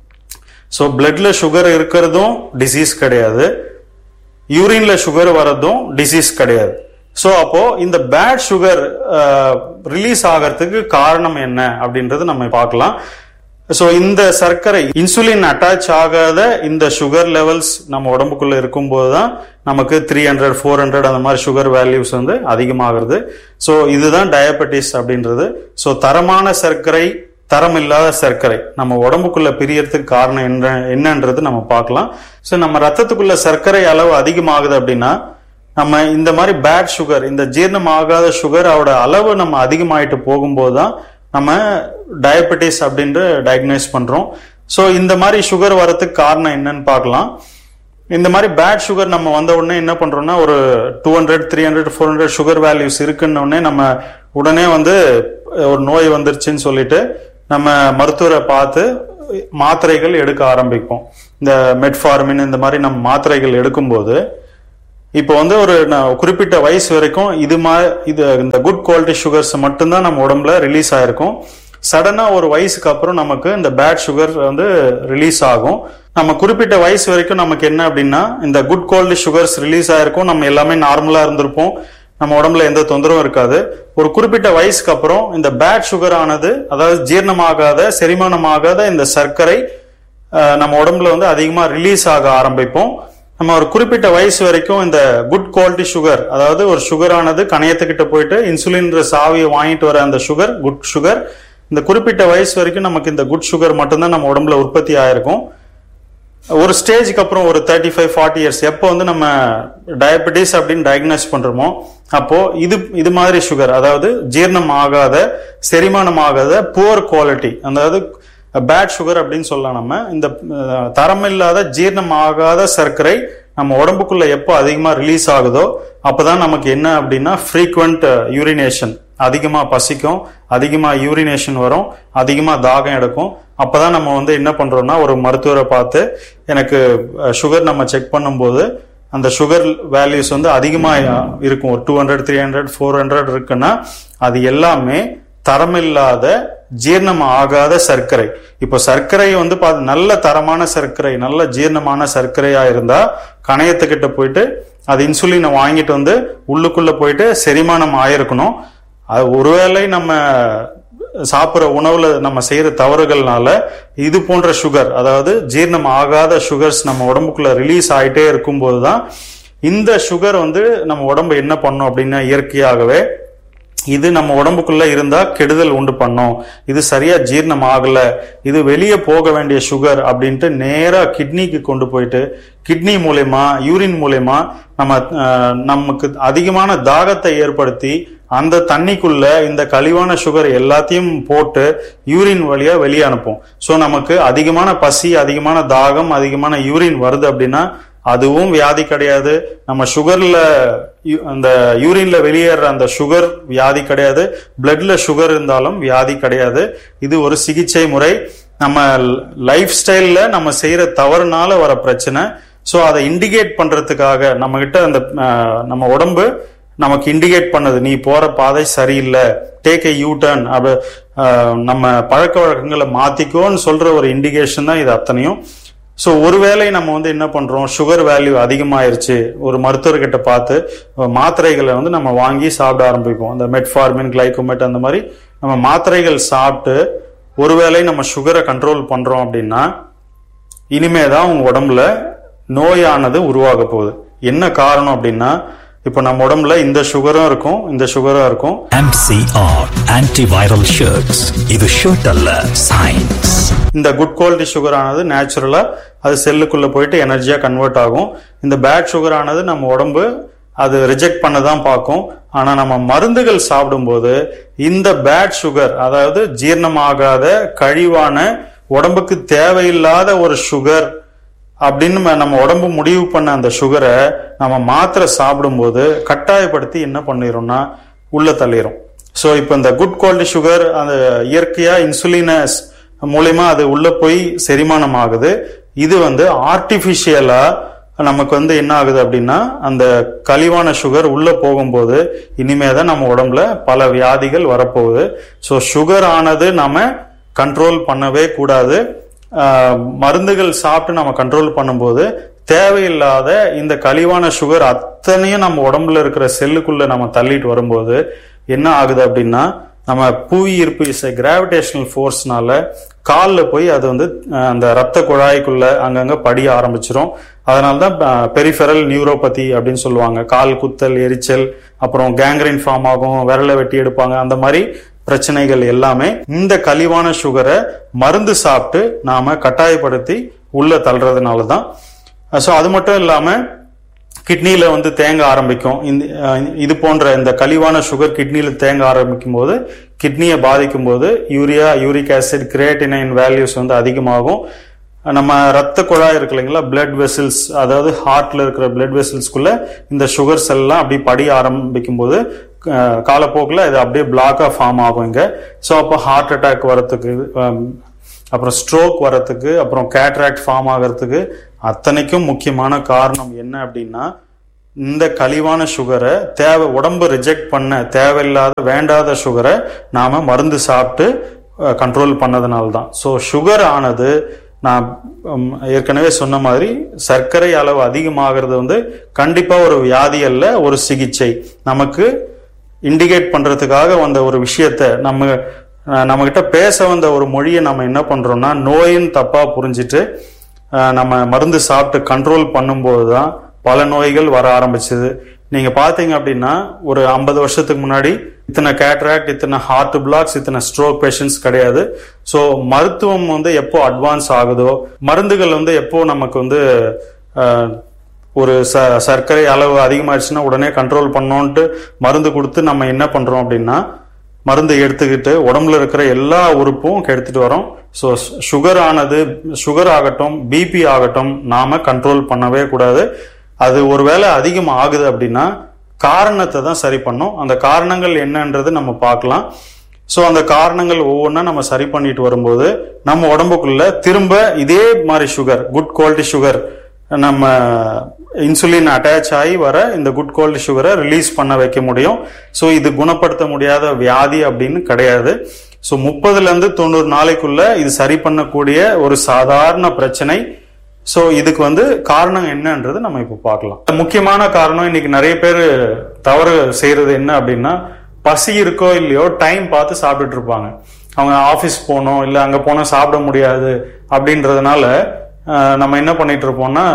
ஸோ பிளட்ல சுகர் இருக்கிறதும் டிசீஸ் கிடையாது, யூரின்ல சுகர் வர்றதும் டிசீஸ் கிடையாது. ஸோ அப்போ இந்த பேட் சுகர் ரிலீஸ் ஆகிறதுக்கு காரணம் என்ன அப்படின்றது நம்ம பார்க்கலாம். ஸோ இந்த சர்க்கரை இன்சுலின் அட்டாச் ஆகாத இந்த சுகர் லெவல்ஸ் நம்ம உடம்புக்குள்ள இருக்கும்போது தான் நமக்கு 300-400 அந்த மாதிரி சுகர் வேல்யூஸ் வந்து அதிகமாகிறது. ஸோ இதுதான் டயபெட்டிஸ் அப்படின்றது. ஸோ தரமான சர்க்கரை, தரம் இல்லாத சர்க்கரை நம்ம உடம்புக்குள்ள பிரியறதுக்கு காரணம் என்னன்றது நம்ம பார்க்கலாம். ஸோ நம்ம ரத்தத்துக்குள்ள சர்க்கரை அளவு அதிகமாகுது அப்படின்னா நம்ம இந்த மாதிரி பேட் சுகர், இந்த ஜீரணம் ஆகாத சுகர் அவரோட அளவு நம்ம அதிகமாயிட்டு போகும்போது தான் நம்ம டயபெட்டிஸ் அப்படின்ற டயக்னைஸ் பண்றோம். ஸோ இந்த மாதிரி சுகர் வரதுக்கு காரணம் என்னன்னு பார்க்கலாம். இந்த மாதிரி பேட் சுகர் நம்ம வந்த உடனே என்ன பண்றோம்னா ஒரு 200-300-400 சுகர் வேல்யூஸ் இருக்குன்னு உடனே நம்ம உடனே வந்து ஒரு நோய் வந்துருச்சுன்னு சொல்லிட்டு நம்ம மருத்துவரை பார்த்து மாத்திரைகள் எடுக்க ஆரம்பிப்போம். இந்த மெட்ஃபார்மின் இந்த மாதிரி நம்ம மாத்திரைகள் எடுக்கும்போது இப்போ வந்து ஒரு குறிப்பிட்ட வயசு வரைக்கும் இந்த குட் குவாலிட்டி சுகர்ஸ் மட்டும்தான் நம்ம உடம்புல ரிலீஸ் ஆயிருக்கும். சடனா ஒரு வயசுக்கு அப்புறம் நமக்கு இந்த பேட் சுகர் வந்து ரிலீஸ் ஆகும். நம்ம குறிப்பிட்ட வயசு வரைக்கும் நமக்கு என்ன அப்படின்னா இந்த குட் குவாலிட்டி சுகர்ஸ் ரிலீஸ் ஆயிருக்கும், நம்ம எல்லாமே நார்மலா இருந்திருப்போம், நம்ம உடம்புல எந்த தொந்தரவும் இருக்காது. ஒரு குறிப்பிட்ட வயசுக்கு அப்புறம் இந்த பேட் சுகர் ஆனது, அதாவது ஜீரணமாகாத செரிமானமாகாத இந்த சர்க்கரை நம்ம உடம்புல வந்து அதிகமா ரிலீஸ் ஆக ஆரம்பிப்போம். நம்ம ஒரு குறிப்பிட்ட வயசு வரைக்கும் இந்த குட் குவாலிட்டி சுகர், அதாவது ஒரு சுகரானது கணையத்துக்கிட்ட போயிட்டு இன்சுலின் சாவியை வாங்கிட்டு வர அந்த சுகர் குட் சுகர், இந்த குறிப்பிட்ட வயசு வரைக்கும் நமக்கு இந்த குட் சுகர் மட்டும்தான் நம்ம உடம்புல உற்பத்தி ஆயிருக்கும். ஒரு ஸ்டேஜுக்கு அப்புறம் ஒரு 35-40 இயர்ஸ் எப்போ வந்து நம்ம டயபெட்டிஸ் அப்படின்னு டயக்னோஸ் பண்றோமோ அப்போ இது மாதிரி சுகர், அதாவது ஜீரணம் ஆகாத செரிமானம் ஆகாத புவர் குவாலிட்டி, அதாவது பேட் சுகர் அப்படின்னு சொல்லலாம். நம்ம இந்த தரமில்லாத ஜீரணம் ஆகாத சர்க்கரை நம்ம உடம்புக்குள்ள எப்போ அதிகமா ரிலீஸ் ஆகுதோ அப்பதான் நமக்கு என்ன அப்படின்னா ஃப்ரீக்வெண்ட் யூரினேஷன், அதிகமா பசிக்கும், அதிகமா யூரினேஷன் வரும், அதிகமா தாகம் எடுக்கும். அப்பதான் நம்ம வந்து என்ன பண்றோம்னா ஒரு மருத்துவரை பார்த்து எனக்கு சுகர் நம்ம செக் பண்ணும்போது அந்த சுகர் வேல்யூஸ் வந்து அதிகமா இருக்கும், ஒரு 200, 300, 400 இருக்குன்னா அது எல்லாமே தரமில்லாத ஜீரணம் ஆகாத சர்க்கரை. இப்போ சர்க்கரை வந்து நல்ல தரமான சர்க்கரை, நல்ல ஜீரணமான சர்க்கரையா இருந்தா கணையத்துக்கிட்ட போயிட்டு அது இன்சுலினை வாங்கிட்டு வந்து உள்ளுக்குள்ள போயிட்டு செரிமானம் ஆயிருக்கணும். அது ஒருவேளை நம்ம சாப்பிட்ற உணவுல நம்ம செய்யற தவறுகள்னால இது போன்ற சுகர், அதாவது ஜீரணம் ஆகாத சுகர்ஸ் நம்ம உடம்புக்குள்ள ரிலீஸ் ஆயிட்டே இருக்கும்போதுதான் இந்த சுகர் வந்து நம்ம உடம்பு என்ன பண்ணும் அப்படின்னா இயற்கையாகவே இது நம்ம உடம்புக்குள்ள இருந்தா கெடுதல் உண்டு பண்ணும், இது சரியா ஜீரணம் ஆகல, இது வெளியே போக வேண்டிய சுகர் அப்படின்ட்டு நேரா கிட்னிக்கு கொண்டு போயிட்டு கிட்னி மூலயமா யூரின் மூலயமா நமக்கு அதிகமான தாகத்தை ஏற்படுத்தி அந்த தண்ணிக்குள்ள இந்த கழிவான சுகர் எல்லாத்தையும் போட்டு யூரின் வழியா வெளியே அனுப்பும். சோ நமக்கு அதிகமான பசி, அதிகமான தாகம், அதிகமான யூரின் வருது அப்படின்னா அதுவும் வியாதி கிடையாது. நம்ம சுகர்ல அந்த யூரின்ல வெளியேற அந்த சுகர் வியாதி கிடையாது, பிளட்ல சுகர் இருந்தாலும் வியாதி கிடையாது. இது ஒரு சிகிச்சை முறை, நம்ம லைஃப் ஸ்டைல்ல நம்ம செய்யற தவறுனால வர பிரச்சனை. சோ அதை இண்டிகேட் பண்றதுக்காக நம்ம கிட்ட அந்த நம்ம உடம்பு நமக்கு இண்டிகேட் பண்ணது, நீ போற பாதை சரியில்லை, டேக் ஏ யூ டர்ன், நம்ம பழக்க வழக்கங்களை மாத்திக்கோன்னு சொல்ற ஒரு இண்டிகேஷன் தான் இது அத்தனையும். ஸோ ஒருவேளை நம்ம வந்து என்ன பண்றோம், சுகர் வேல்யூ அதிகமாயிருச்சு, ஒரு மருத்துவர்கிட்ட பார்த்து மாத்திரைகளை வந்து நம்ம வாங்கி சாப்பிட ஆரம்பிப்போம். அந்த மெட்ஃபார்மின், கிளைகோமெட் அந்த மாதிரி நம்ம மாத்திரைகள் சாப்பிட்டு ஒருவேளை நம்ம சுகரை கண்ட்ரோல் பண்றோம் அப்படின்னா இனிமேதான் உங்க உடம்புல நோயானது உருவாக போகுது. என்ன காரணம் அப்படின்னா இப்ப நம்ம உடம்புல இந்த சுகரும் இருக்கும், இந்த சுகரும் இருக்கும். MCR ஆன்டிவைரல் ஷர்ட்ஸ், இது ஷர்ட் அல்ல, சயின்ஸ். இந்த குட் குவாலிட்டி சுகர் ஆனது நேச்சுரலா அது செல்லுக்குள்ள போயிட்டு எனர்ஜியா கன்வெர்ட் ஆகும். இந்த பேட் சுகர் ஆனது நம்ம உடம்பு அது ரிஜெக்ட் பண்ணதான் பார்க்கும். ஆனா நம்ம மருந்துகள் சாப்பிடும்போது இந்த பேட் சுகர், அதாவது ஜீரணமாகாத கழிவான உடம்புக்கு தேவையில்லாத ஒரு சுகர் அப்படின்னு நம்ம உடம்பு முடிவு பண்ண அந்த சுகரை நம்ம மாத்திரை சாப்பிடும்போது கட்டாயப்படுத்தி என்ன பண்ணிடும்னா உள்ள தள்ளிடும். ஸோ இப்போ இந்த குட் குவாலிட்டி சுகர் அந்த இயற்கையா இன்சுலினஸ் மூலயமா அது உள்ள போய் செரிமானம் ஆகுது. இது வந்து ஆர்டிபிஷியலா நமக்கு வந்து என்ன ஆகுது அப்படின்னா அந்த கழிவான சுகர் உள்ள போகும்போது இனிமேதான் நம்ம உடம்புல பல வியாதிகள் வரப்போகுது. ஸோ சுகர் ஆனது நம்ம கண்ட்ரோல் பண்ணவே கூடாது. மருந்துகள் சாப்பிட்டு நம்ம கண்ட்ரோல் பண்ணும்போது தேவையில்லாத இந்த கழிவான சுகர் அத்தனையும் நம்ம உடம்புல இருக்கிற செல்லுக்குள்ள நம்ம தள்ளிட்டு வரும்போது என்ன ஆகுது அப்படின்னா நம்ம புவி ஈர்ப்பு கிராவிடேஷனல் ஃபோர்ஸ்னால காலில் போய் அது வந்து அந்த ரத்த குழாய்க்குள்ள அங்கங்க படிய ஆரம்பிச்சிரும். அதனால்தான் பெரிஃபெரல் நியூரோபதி அப்படின்னு சொல்லுவாங்க. கால் குத்தல், எரிச்சல், அப்புறம் கேங்க்ரைன் ஃபார்ம் ஆகும், விரலை வெட்டி எடுப்பாங்க. அந்த மாதிரி பிரச்சனைகள் எல்லாமே இந்த கழிவான சுகரை மருந்து சாப்பிட்டு நாம கட்டாயப்படுத்தி உள்ள தள்ளுறதுனாலதான். ஸோ அது மட்டும் இல்லாம கிட்னியில வந்து தேங்க ஆரம்பிக்கும். இது போன்ற இந்த கழிவான சுகர் கிட்னியில தேங்க ஆரம்பிக்கும் போது கிட்னியை பாதிக்கும் போது யூரிக் ஆசிட், கிரியேட்டினைன் வேல்யூஸ் வந்து அதிகமாகும். நம்ம ரத்த குழாய் இருக்கு இல்லைங்களா, பிளட் வெசல்ஸ், அதாவது ஹார்ட்ல இருக்கிற பிளட் வெசல்ஸ்குள்ள இந்த சுகர்ஸ் எல்லாம் அப்படி படிய ஆரம்பிக்கும் போது காலப்போக்கில் இது அப்படியே பிளாக்கா ஃபார்ம் ஆகும் இங்க. ஸோ அப்போ ஹார்ட் அட்டாக் வரத்துக்கு அப்புறம் ஸ்ட்ரோக் வரத்துக்கு, அப்புறம் கேட்ராக்ட் ஃபார்ம் ஆகிறதுக்கு அத்தனைக்கும் முக்கியமான காரணம் என்ன அப்படின்னா, இந்த கழிவான சுகரை உடம்பு ரிஜெக்ட் பண்ண தேவையில்லாத வேண்டாத சுகரை நாம மருந்து சாப்பிட்டு கண்ட்ரோல் பண்ணதுனால தான். ஸோ சுகர் ஆனது நான் ஏற்கனவே சொன்ன மாதிரி சர்க்கரை அளவு அதிகமாகிறது வந்து கண்டிப்பா ஒரு வியாதி அல்ல, ஒரு சிகிச்சை. நமக்கு இண்டிகேட் பண்றதுக்காக வந்த ஒரு விஷயத்த நம்ம கிட்ட பேச வந்த ஒரு மொழியை நம்ம என்ன பண்றோம்னா நோயின்னு தப்பா புரிஞ்சிட்டு நம்ம மருந்து சாப்பிட்டு கண்ட்ரோல் பண்ணும்போது தான் பல நோய்கள் வர ஆரம்பிச்சது. நீங்க பாத்தீங்க அப்படின்னா ஒரு 50 வருஷத்துக்கு முன்னாடி இத்தனை கேட்ராக்ட், இத்தனை ஹார்ட் பிளாக்ஸ், இத்தனை ஸ்ட்ரோக் பேஷண்ட்ஸ் கிடையாது. ஸோ மருத்துவம் வந்து எப்போ அட்வான்ஸ் ஆகுதோ, மருந்துகள் வந்து எப்போ நமக்கு வந்து ஒரு சர்க்கரை அளவு அதிகமாயிடுச்சுன்னா உடனே கண்ட்ரோல் பண்ணோன்ட்டு மருந்து கொடுத்து நம்ம என்ன பண்றோம் அப்படின்னா மருந்து எடுத்துக்கிட்டு உடம்புல இருக்கிற எல்லா உறுப்பும் கெடுத்துட்டு வரோம். ஸோ சுகர் ஆகட்டும், பிபி ஆகட்டும், நாம கண்ட்ரோல் பண்ணவே கூடாது. அது ஒருவேளை அதிகம் ஆகுது அப்படின்னா காரணத்தை தான் சரி பண்ணும். அந்த காரணங்கள் என்னன்றது நம்ம பார்க்கலாம். ஸோ அந்த காரணங்கள் ஒவ்வொன்றா நம்ம சரி பண்ணிட்டு வரும்போது நம்ம உடம்புக்குள்ள திரும்ப இதே மாதிரி சுகர், குட் குவாலிட்டி சுகர், நம்ம இன்சுலின் அட்டாச் ஆகி வர இந்த குட் குவாலிட்டி சுகரை ரிலீஸ் பண்ண வைக்க முடியும். ஸோ இது குணப்படுத்த முடியாத வியாதி அப்படின்னு கிடையாது. ஸோ 30 to 90 நாளைக்குள்ள இது சரி பண்ணக்கூடிய ஒரு சாதாரண பிரச்சனை. ஸோ இதுக்கு வந்து காரணம் என்னன்றது நம்ம இப்போ பார்க்கலாம். முக்கியமான காரணம் இன்னைக்கு நிறைய பேர் தவறு செய்யறது என்ன அப்படின்னா, பசி இருக்கோ இல்லையோ டைம் பார்த்து சாப்பிட்டுட்டு இருப்பாங்க. அவங்க ஆஃபீஸ் போகணும், இல்லை அங்கே போனால் சாப்பிட முடியாது அப்படின்றதுனால நம்ம என்ன பண்ணிட்டு இருப்போம்னா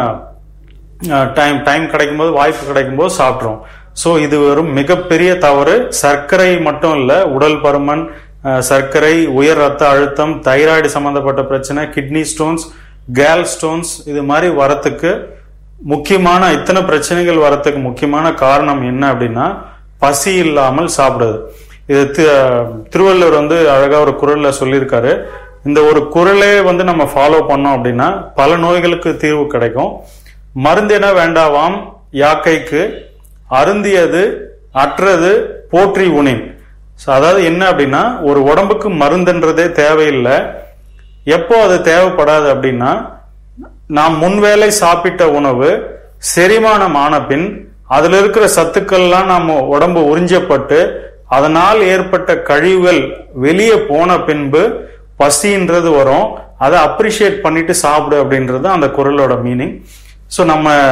டைம் கிடைக்கும்போது, வாய்ப்பு கிடைக்கும்போது சாப்பிட்றோம். ஸோ இது ஒரு மிகப்பெரிய தவறு. சர்க்கரை மட்டும் இல்லை, உடல் பருமன், சர்க்கரை, உயர் ரத்த அழுத்தம், தைராய்டு சம்பந்தப்பட்ட பிரச்சனை, கிட்னி ஸ்டோன்ஸ், கேல் ஸ்டோன்ஸ், இது மாதிரி வரத்துக்கு முக்கியமான இத்தனை பிரச்சனைகள் வரத்துக்கு முக்கியமான காரணம் என்ன அப்படின்னா பசி இல்லாமல் சாப்பிடுறது. இது திருவள்ளுவர் வந்து அழகா ஒரு குறள்ல சொல்லியிருக்காரு. இந்த ஒரு குறளே வந்து நம்ம ஃபாலோ பண்ணோம் அப்படின்னா பல நோய்களுக்கு தீர்வு கிடைக்கும். மருந்தென வேண்டாவாம் யாக்கைக்கு, அருந்தியது அற்றது போற்றி உணின். அதாவது என்ன அப்படின்னா, ஒரு உடம்புக்கு மருந்துன்றதே தேவையில்லை. எப்போ அது தேவைப்படாது அப்படின்னா, நாம் முன்வேளை சாப்பிட்ட உணவு செரிமானம் ஆன பின் அதுல இருக்கிற சத்துக்கள்லாம் நம்ம உடம்பு உறிஞ்சப்பட்டு அதனால் ஏற்பட்ட கழிவுகள் வெளியே போன பின்பு பசின்றது வரும். அதை அப்ரிஷியேட் பண்ணிட்டு சாப்பிடு அப்படின்றது அந்த குறளோட மீனிங். ஸோ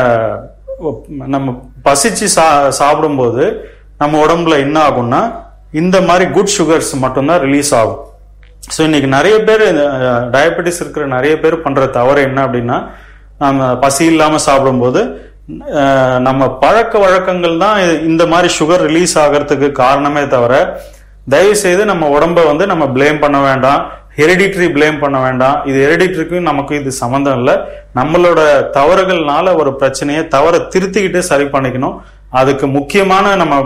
நம்ம பசிச்சு சாப்பிடும்போது நம்ம உடம்புல என்ன ஆகும்னா இந்த மாதிரி குட் சுகர்ஸ் மட்டும்தான் ரிலீஸ் ஆகும். ஸோ இன்னைக்கு நிறைய பேர் டயபெட்டிஸ் இருக்கிற நிறைய பேர் பண்ற தவறு என்ன அப்படின்னா, நம்ம பசி இல்லாம சாப்பிடும்போது நம்ம பழக்க வழக்கங்கள் தான் இந்த மாதிரி சுகர் ரிலீஸ் ஆகிறதுக்கு காரணமே தவிர, தயவு செய்து நம்ம உடம்ப வந்து நம்ம பிளேம் பண்ண வேண்டாம், ஹெரிடிட்ரி பிளேம் பண்ண வேண்டாம். இது ஹெரிடிட்ரிக்கும் நமக்கு இது சம்பந்தம் இல்லை. நம்மளோட தவறுகள்னால ஒரு பிரச்சனையை தவறை திருத்திக்கிட்டு சரி பண்ணிக்கணும். அதுக்கு முக்கியமான நம்ம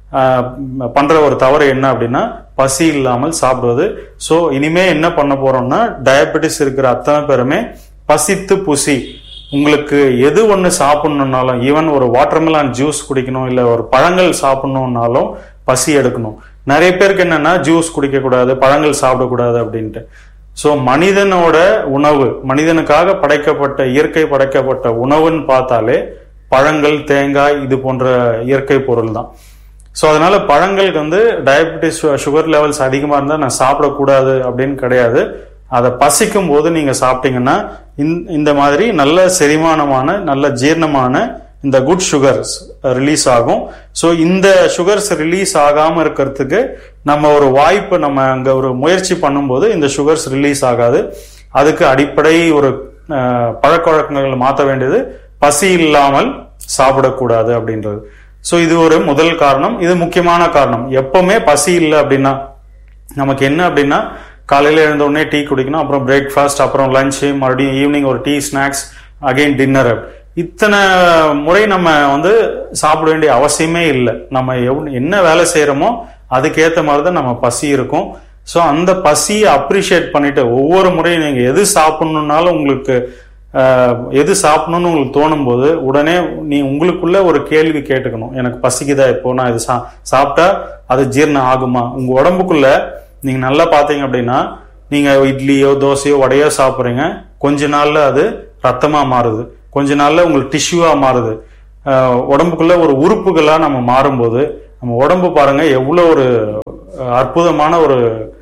பண்ற ஒரு தவறு என்ன அப்படின்னா பசி இல்லாமல் சாப்பிடுவது. ஸோ இனிமே என்ன பண்ண போறோம்னா, டயபெட்டிஸ் இருக்கிற அத்தனை பேருமே பசித்து புசி, உங்களுக்கு எது ஒன்று சாப்பிடணும்னாலும், ஈவன் ஒரு வாட்டர்மெலான் ஜூஸ் குடிக்கணும், இல்லை ஒரு பழங்கள் சாப்பிடணும்னாலும் பசி எடுக்கணும். நிறைய பேருக்கு என்னன்னா ஜூஸ் குடிக்க கூடாது, பழங்கள் சாப்பிடக்கூடாது அப்படின்ட்டு. ஸோ மனிதனோட உணவு, மனிதனுக்காக படைக்கப்பட்ட இயற்கை படைக்கப்பட்ட உணவுன்னு பார்த்தாலே பழங்கள், தேங்காய், இது போன்ற இயற்கை பொருள் தான். ஸோ அதனால பழங்களுக்கு வந்து டயபெட்டிஸ் சுகர் லெவல்ஸ் அதிகமாக இருந்தால் நான் சாப்பிடக்கூடாது அப்படின்னு கிடையாது. அதை பசிக்கும் போது நீங்க சாப்பிட்டீங்கன்னா இந்த மாதிரி நல்ல செரிமானமான, நல்ல ஜீரணமான இந்த குட் சுகர்ஸ் ரிலீஸ் ஆகும். ஸோ இந்த சுகர்ஸ் ரிலீஸ் ஆகாம இருக்கிறதுக்கு நம்ம ஒரு வாய்ப்பு, நம்ம அங்க ஒரு முயற்சி பண்ணும்போது இந்த சுகர்ஸ் ரிலீஸ் ஆகாது. அதுக்கு அடிப்படை ஒரு பழக்க வழக்கங்களை மாற்ற வேண்டியது பசி இல்லாமல் சாப்பிடக்கூடாது அப்படின்றது. ஸோ இது ஒரு முதல் காரணம். இது முக்கியமான காரணம். எப்பவுமே பசி இல்லை அப்படின்னா நமக்கு என்ன அப்படின்னா, காலையில எழுந்த உடனே டீ குடிக்கணும், அப்புறம் பிரேக்ஃபாஸ்ட், அப்புறம் லஞ்ச், மறுபடியும் ஈவினிங் ஒரு டீ, ஸ்நாக்ஸ், அகைன் டின்னர். இத்தனை முறை நம்ம வந்து சாப்பிட வேண்டிய அவசியமே இல்லை. நம்ம என்ன வேலை செய்யறோமோ அதுக்கேற்ற மாதிரி தான் நம்ம பசி இருக்கும். ஸோ அந்த பசியை அப்ரிஷியேட் பண்ணிட்டு ஒவ்வொரு முறையும் நீங்க எது சாப்பிடணும்னாலும், உங்களுக்கு எது சாப்பிடணும்னு உங்களுக்கு தோணும் போது உடனே நீ உங்களுக்குள்ள ஒரு கேள்வி கேட்டுக்கணும், எனக்கு பசிக்குதா, இப்போ நான் இது சாப்பிட்டா அது ஜீரணம் ஆகுமா? உங்க உடம்புக்குள்ள நீங்க நல்லா பாத்தீங்க அப்படின்னா, நீங்க இட்லியோ தோசையோ வடையோ சாப்பிட்றீங்க, கொஞ்ச நாள்ல அது ரத்தமா மாறுது, கொஞ்ச நாள்ல உங்களுக்கு டிஷ்யூவா மாறுது. உடம்புக்குள்ள ஒரு உறுப்புகளா நம்ம மாறும்போது நம்ம உடம்பு பாருங்க எவ்வளவு ஒரு அற்புதமான ஒரு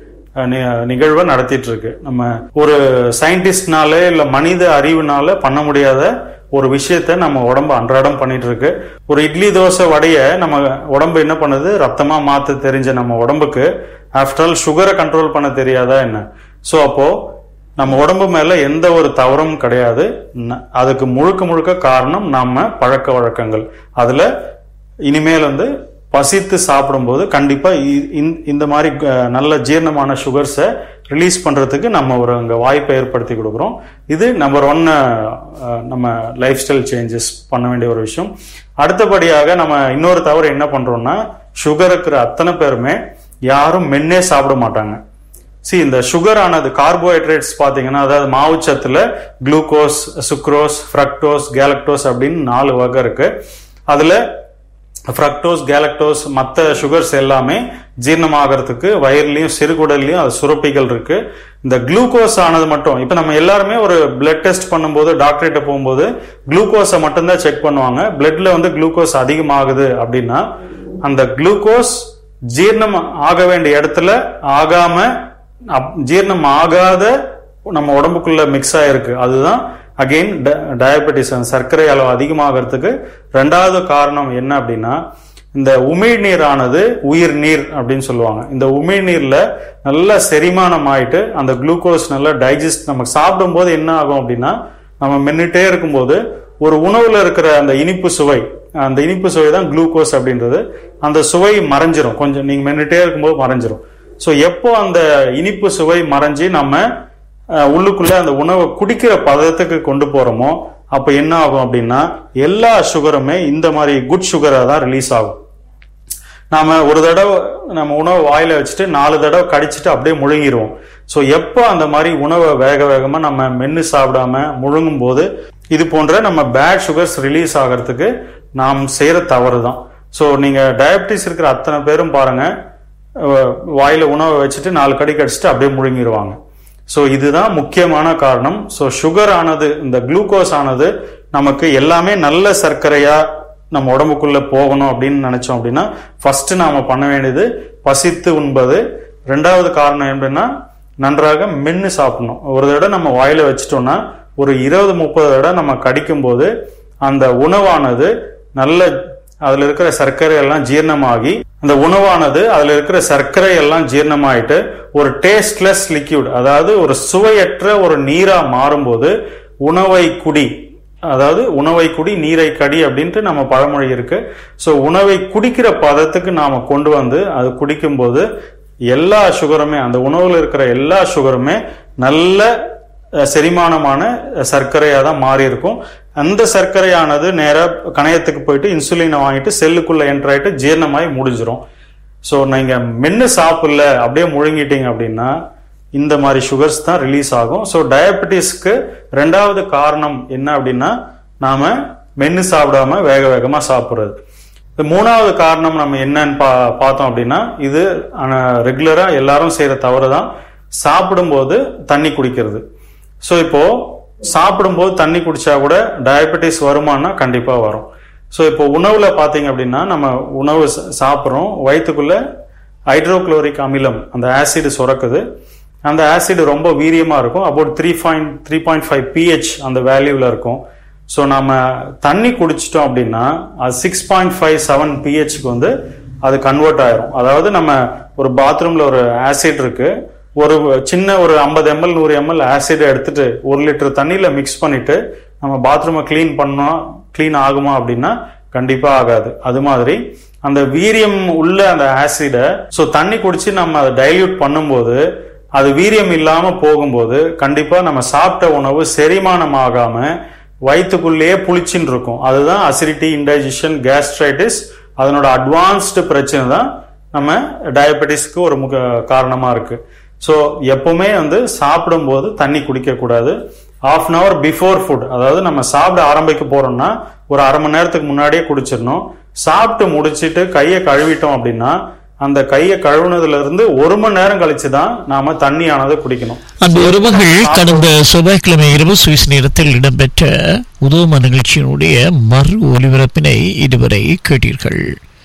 நிகழ்வை நடத்திட்டு இருக்கு. நம்ம ஒரு சயின்டிஸ்ட்னால இல்ல மனித அறிவுனால பண்ண முடியாத ஒரு விஷயத்த நம்ம உடம்பு அன்றாடம் பண்ணிட்டு இருக்கு. ஒரு இட்லி தோசை வடைய நம்ம உடம்பு என்ன பண்ணுது, ரத்தமா மாத்த தெரிஞ்ச நம்ம உடம்புக்கு ஆஃப்டர் ஆல் சுகரை கண்ட்ரோல் பண்ண தெரியாதா என்ன? சோ அப்போ நம்ம உடம்பு மேல எந்த ஒரு தவறும் கிடையாது. அதுக்கு முழுக்க முழுக்க காரணம் நம்ம பழக்க வழக்கங்கள். அதுல இனிமேல் பசித்து சாப்பிடும்போது கண்டிப்பா இந்த மாதிரி நல்ல ஜீரணமான சுகர்ஸை ரிலீஸ் பண்றதுக்கு நம்ம ஒரு அங்க வாய்ப்பை ஏற்படுத்தி கொடுக்குறோம். இது நம்பர் 1 நம்ம லைஃப் ஸ்டைல் சேஞ்சஸ் பண்ண வேண்டிய ஒரு விஷயம். அடுத்தபடியாக நம்ம இன்னொரு தவறு என்ன பண்றோம்னா, சுகர் இருக்கிற அத்தனை பேருமே யாரும் மென்னே சாப்பிட மாட்டாங்க. இந்த சுகர் ஆனது கார்போஹைட்ரேட்ஸ் பாத்தீங்கன்னா, அதாவது மாவுச்சத்துல குளுக்கோஸ், சுக்ரோஸ், ஃப்ரக்டோஸ், கேலக்டோஸ் அப்படின்னு 4 வகை இருக்கு. அதுல ஃப்ரக்டோஸ், கேலக்டோஸ் மற்ற சுகர்ஸ் எல்லாமே ஜீரணமாகறதுக்கு வயிறுலயும் சிறுகுடல்லையும் அது சுரப்பிகள் இருக்கு. இந்த குளுக்கோஸ் ஆனது மட்டும், இப்ப நம்ம எல்லாருமே ஒரு பிளட் டெஸ்ட் பண்ணும்போது டாக்டர்கிட்ட போகும்போது குளுக்கோஸை மட்டும்தான் செக் பண்ணுவாங்க. பிளட்ல குளுக்கோஸ் அதிகமாகுது அப்படின்னா அந்த குளுக்கோஸ் ஜீரணம் ஆக வேண்டிய இடத்துல ஆகாம ஜீரணம் ஆகாத நம்ம உடம்புக்குள்ள மிக்ஸ் ஆயிருக்கு. அதுதான் அகெயின் டயபெட்டிஸ், சர்க்கரை அளவு அதிகமாகிறதுக்கு 2வது காரணம் என்ன அப்படின்னா, இந்த உமிழ்நீர் ஆனது உயிர் நீர் அப்படின்னு சொல்லுவாங்க. இந்த உமிழ்நீர்ல நல்லா செரிமானம் ஆயிட்டு அந்த குளுக்கோஸ் நல்லா டைஜஸ்ட் நமக்கு சாப்பிடும் போது என்ன ஆகும் அப்படின்னா, நம்ம மென்னுட்டே இருக்கும்போது ஒரு உணவுல இருக்கிற அந்த இனிப்பு சுவை, அந்த இனிப்பு சுவை தான் குளுக்கோஸ் அப்படின்றது, அந்த சுவை மறைஞ்சிரும். கொஞ்சம் நீங்க மென்னுட்டே இருக்கும்போது மறைஞ்சிரும். சோ எப்போ அந்த இனிப்பு சுவை மறைஞ்சு நம்ம உள்ளுக்குள்ள அந்த உணவை குடிக்கிற பதத்துக்கு கொண்டு போறோமோ அப்ப என்ன ஆகும் அப்படின்னா, எல்லா சுகருமே இந்த மாதிரி குட் சுகரா தான் ரிலீஸ் ஆகும். நாம ஒரு தடவை நம்ம உணவை வாயில வச்சுட்டு 4 தடவை கடிச்சிட்டு அப்படியே முழுங்கிடுவோம். சோ எப்போ அந்த மாதிரி உணவை வேக வேகமா நம்ம மென்னு சாப்பிடாம முழுங்கும் போது இது போன்ற நம்ம பேட் சுகர்ஸ் ரிலீஸ் ஆகிறதுக்கு நாம் செய்யற தவறு தான். சோ நீங்க டயபிட்டிஸ் இருக்கிற அத்தனை பேரும் பாருங்க, வாயில உணவை வச்சுட்டு 4 கடி கடிச்சிட்டு அப்படியே முழுங்கிடுவாங்க. சோ இதுதான் முக்கியமான காரணம். சோ சுகர் ஆனது, இந்த குளுக்கோஸ் ஆனது நமக்கு எல்லாமே நல்ல சர்க்கரையா நம்ம உடம்புக்குள்ள போகணும் அப்படின்னு நினைச்சோம் அப்படின்னா ஃபர்ஸ்ட் நாம பண்ண வேண்டியது பசித்து உண்பது. 2வது காரணம் என்னன்னா, நன்றாக மென்னு சாப்பிடணும். ஒரு தடவை நம்ம வாயில வச்சுட்டோம்னா ஒரு 20-30 தடவை நம்ம கடிக்கும் போது அந்த உணவானது நல்ல அதுல இருக்கிற சர்க்கரை எல்லாம் ஜீரணமாகி, அந்த உணவானது அதுல இருக்கிற சர்க்கரை எல்லாம் ஜீரணமாயிட்டு ஒரு டேஸ்ட்லெஸ் லிக்யூட், அதாவது ஒரு சுவையற்ற ஒரு நீரா மாறும்போது உணவை குடி, அதாவது உணவை குடி நீரை கடி அப்படின்ட்டு நம்ம பழமொழி இருக்கு. சோ உணவை குடிக்கிற பதத்துக்கு நாம கொண்டு வந்து அது குடிக்கும் போது எல்லா சுகருமே, அந்த உணவுல இருக்கிற எல்லா சுகருமே நல்ல செரிமானமான சர்க்கரையா தான் மாறி இருக்கும். அந்த சர்க்கரையானது நேரா கணையத்துக்கு போயிட்டு இன்சுலினை வாங்கிட்டு செல்லுக்குள்ள என்டர் ஆயிட்டு ஜீரணமாயி முடிஞ்சிடும். சோ நீங்க மென்னு சாப்பிடல அப்படியே முழுங்கிட்டீங்க அப்படின்னா இந்த மாதிரி சுகர்ஸ் தான் ரிலீஸ் ஆகும். சோ டயபெட்டிஸ்க்கு 2வது காரணம் என்ன அப்படின்னா, நாம மென்னு சாப்பிடாம வேக வேகமா சாப்பிடுறது. 3வது காரணம் நம்ம என்னன்னு பார்த்தோம் அப்படின்னா, இது ரெகுலரா எல்லாரும் செய்யற தவறு தான், சாப்பிடும்போது தண்ணி குடிக்கிறது. சோ இப்போ சாப்பிடும்போது தண்ணி குடிச்சா கூட டயபெட்டிஸ் வருமானா கண்டிப்பா வரும். சோ இப்போ உணவுல பாத்தீங்க அப்படின்னா, நம்ம உணவு சாப்பிட்றோம், வயிற்றுக்குள்ள ஹைட்ரோகுளோரிக் அமிலம் அந்த ஆசிட் சுரக்குது. அந்த ஆசிட் ரொம்ப வீரியமா இருக்கும், அபவுட் 3.5 pH அந்த வேல்யூல இருக்கும். ஸோ நம்ம தண்ணி குடிச்சிட்டோம் அப்படின்னா அது 6.57 pHக்கு அது கன்வெர்ட் ஆயிரும். அதாவது நம்ம ஒரு பாத்ரூம்ல ஒரு ஆசிட் இருக்கு, ஒரு சின்ன ஒரு 50 ml 100 ml ஆசிட் எடுத்துட்டு 1 லிட்டர் தண்ணியில மிக்ஸ் பண்ணிட்டு நம்ம பாத்ரூமை கிளீன் ஆகுமா அப்படின்னா கண்டிப்பா ஆகாது. அது மாதிரி அந்த வீரியம் உள்ள அந்த ஆசிட தண்ணி குடிச்சு நம்ம அதை டைல்யூட் பண்ணும்போது அது வீரியம் இல்லாம போகும்போது கண்டிப்பா நம்ம சாப்பிட்ட உணவு செரிமானம் ஆகாம வயிற்றுக்குள்ளேயே புளிச்சின்னு இருக்கும். அதுதான் அசிடிட்டி, இன்டைஜஷன், கேஸ்ட்ரைட்டிஸ், அதனோட அட்வான்ஸ்டு பிரச்சனை தான் நம்ம டயபெட்டிஸ்க்கு ஒரு காரணமா இருக்கு. ஸோ எப்பவுமே சாப்பிடும் போது தண்ணி குடிக்க கூடாது. 1/2 hour பிஃபோர் ஃபுட், அதாவது நம்ம சாப்பிட ஆரம்பிக்க போறோம்னா ஒரு 1/2 மணி நேரத்துக்கு முன்னாடியே குடிச்சிடணும். சாப்பிட்டு முடிச்சிட்டு கையை கழுவிட்டோம் அப்படின்னா அந்த கையை கழுவுனதுல இருந்து 1 மணி நேரம் கழிச்சுதான் நாம தண்ணியானதை குடிக்கணும். அந்த உறவுகள் கடந்த செவ்வாய்க்கிழமை இரவு சுவிஸ் நேரத்தில் இடம்பெற்ற உதவும நிகழ்ச்சியினுடைய மறு ஒலிபரப்பினை இதுவரை கேட்டீர்கள்.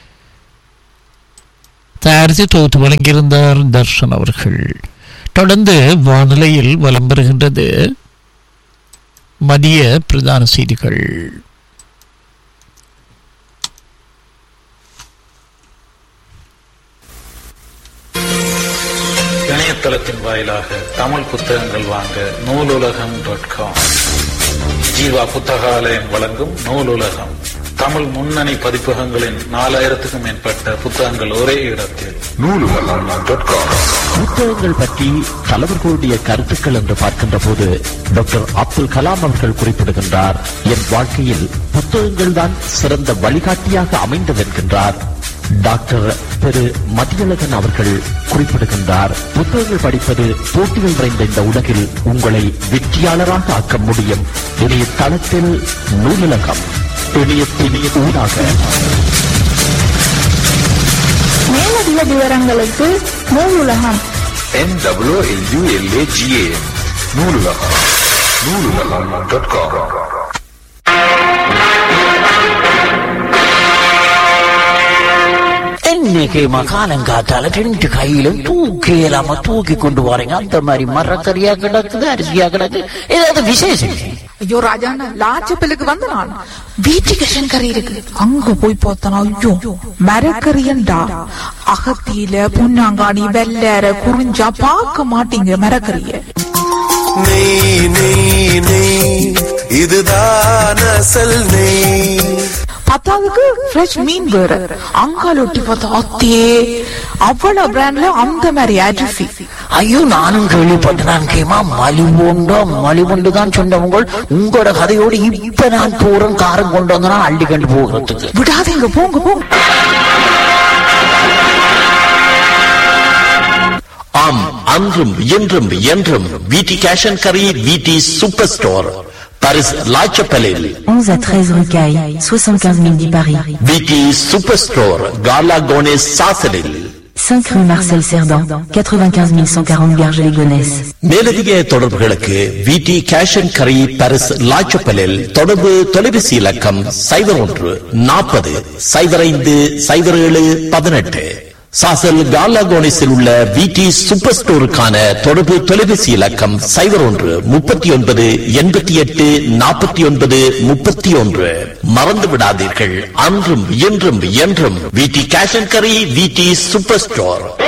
தயாரித்து தொகுத்து வழங்கியிருந்தார் தர்ஷன் அவர்கள். தொடர்ந்து வானிலையில் வலம் பெறுகின்றது மதிய பிரதான செய்திகள். இணையதளத்தின் வாயிலாக தமிழ் புத்தகங்கள் வாங்க நூலுலகம்.com. ஜீவா புத்தகாலயம் வழங்கும் நூலுலகம். தமிழ் முன்னணி பதிப்பகங்களின் 4000க்கும் மேற்பட்ட புத்தகங்கள் ஒரே இடத்தில். நூலுலகம்.com. புத்தகங்கள் பற்றி தலைவர்களுடைய கருத்துக்கள் என்று பார்க்கின்ற போது டாக்டர் அப்துல் கலாம் அவர்கள் குறிப்பிடுகின்றார், என் வாழ்க்கையில் புத்தகங்கள் தான் சிறந்த வழிகாட்டியாக அமைந்தது என்கின்றார். டாக்டர் திரு மதியழகன் அவர்கள் குறிப்பிடுகின்றார், புத்தகங்கள் படிப்பது போட்டிகள் நிறைந்த இந்த உலகில் உங்களை வெற்றியாளராக ஆக்க முடியும். இணையதளத்தில் நூலகம், இணையத்தின் ஊடாக. மேலதிக விவரங்களுக்கு நூலுலகம் NWLULAGA நூலுலகம் நூலுலகம்.com. இன்னைக்கு மகாலங்காத்தால 2 கையிலும் தூக்கி இல்லாம தூக்கி கொண்டு வரீங்க. அந்த மாதிரி மரக்கறியா கிடக்குது, அரிசியா கிடக்கு, ஏதாவது விசேஷம்? ஐயோ ராஜாண்ணா, லாச்சப்பிலுக்கு வந்து நான் வீட்டுக்கு கறி இருக்கு, அங்க போய் பார்த்தனா ஐயோ மரக்கறியண்டா. அகத்தியில பொன்னாங்காணி வெள்ளற குறிஞ்சா பார்க்க மாட்டீங்க மரக்கறிய. நெய் நெய் நெய் இதுதான் அசல் நெய். பத்தாவதுக்கு ஃப்ரெஷ் மீன் வேற, அங்கால ஒட்டி பார்த்தா அத்தே அவ்வளவு பிராண்ட்ல அந்த மாதிரி அரிசி. ஐயோ நானும் கேள்விப்பட்டேன். கேமா மலிவுண்டு தான் சொன்னவங்க. உங்களோட கதையோடு இப்ப நான் போறேன், காரம் கொண்டு வந்தா அள்ளி கண்டு போகிறதுக்கு. விடாதீங்க, போங்க போங்க. ஆம், அன்றும் இன்றும் என்றும் விடி கேஷ் அண்ட் கரி, விடி சூப்பர் ஸ்டோர், பாரிஸ் லாச்சப்பலில் 11 à 13 rue Caille, 75 010 Paris. விடி சூப்பர் ஸ்டோர், கார்லா கோனேஸ் சாசலில் 5 rue Marcel Cerdan, 95 140 Garges-les-Gonesse. மேலதிக தொடர்புகளுக்கு விடி கேஷ் அண்ட் கரி, பாரிஸ் லாச்சப்பலில் தொடர்பு தொலைபேசி இலக்கம் 01 40 05 07 18. சாசல் கார்லாகோனிஸில் உள்ள விடி சூப்பர் ஸ்டோருக்கான தொடர்பு தொலைபேசி இலக்கம் 01 39 88 49 31. மறந்து விடாதீர்கள், அன்றும் இன்றும் என்றும் விடி கேஷ் அண்ட் கரி, விடி சூப்பர் ஸ்டோர்.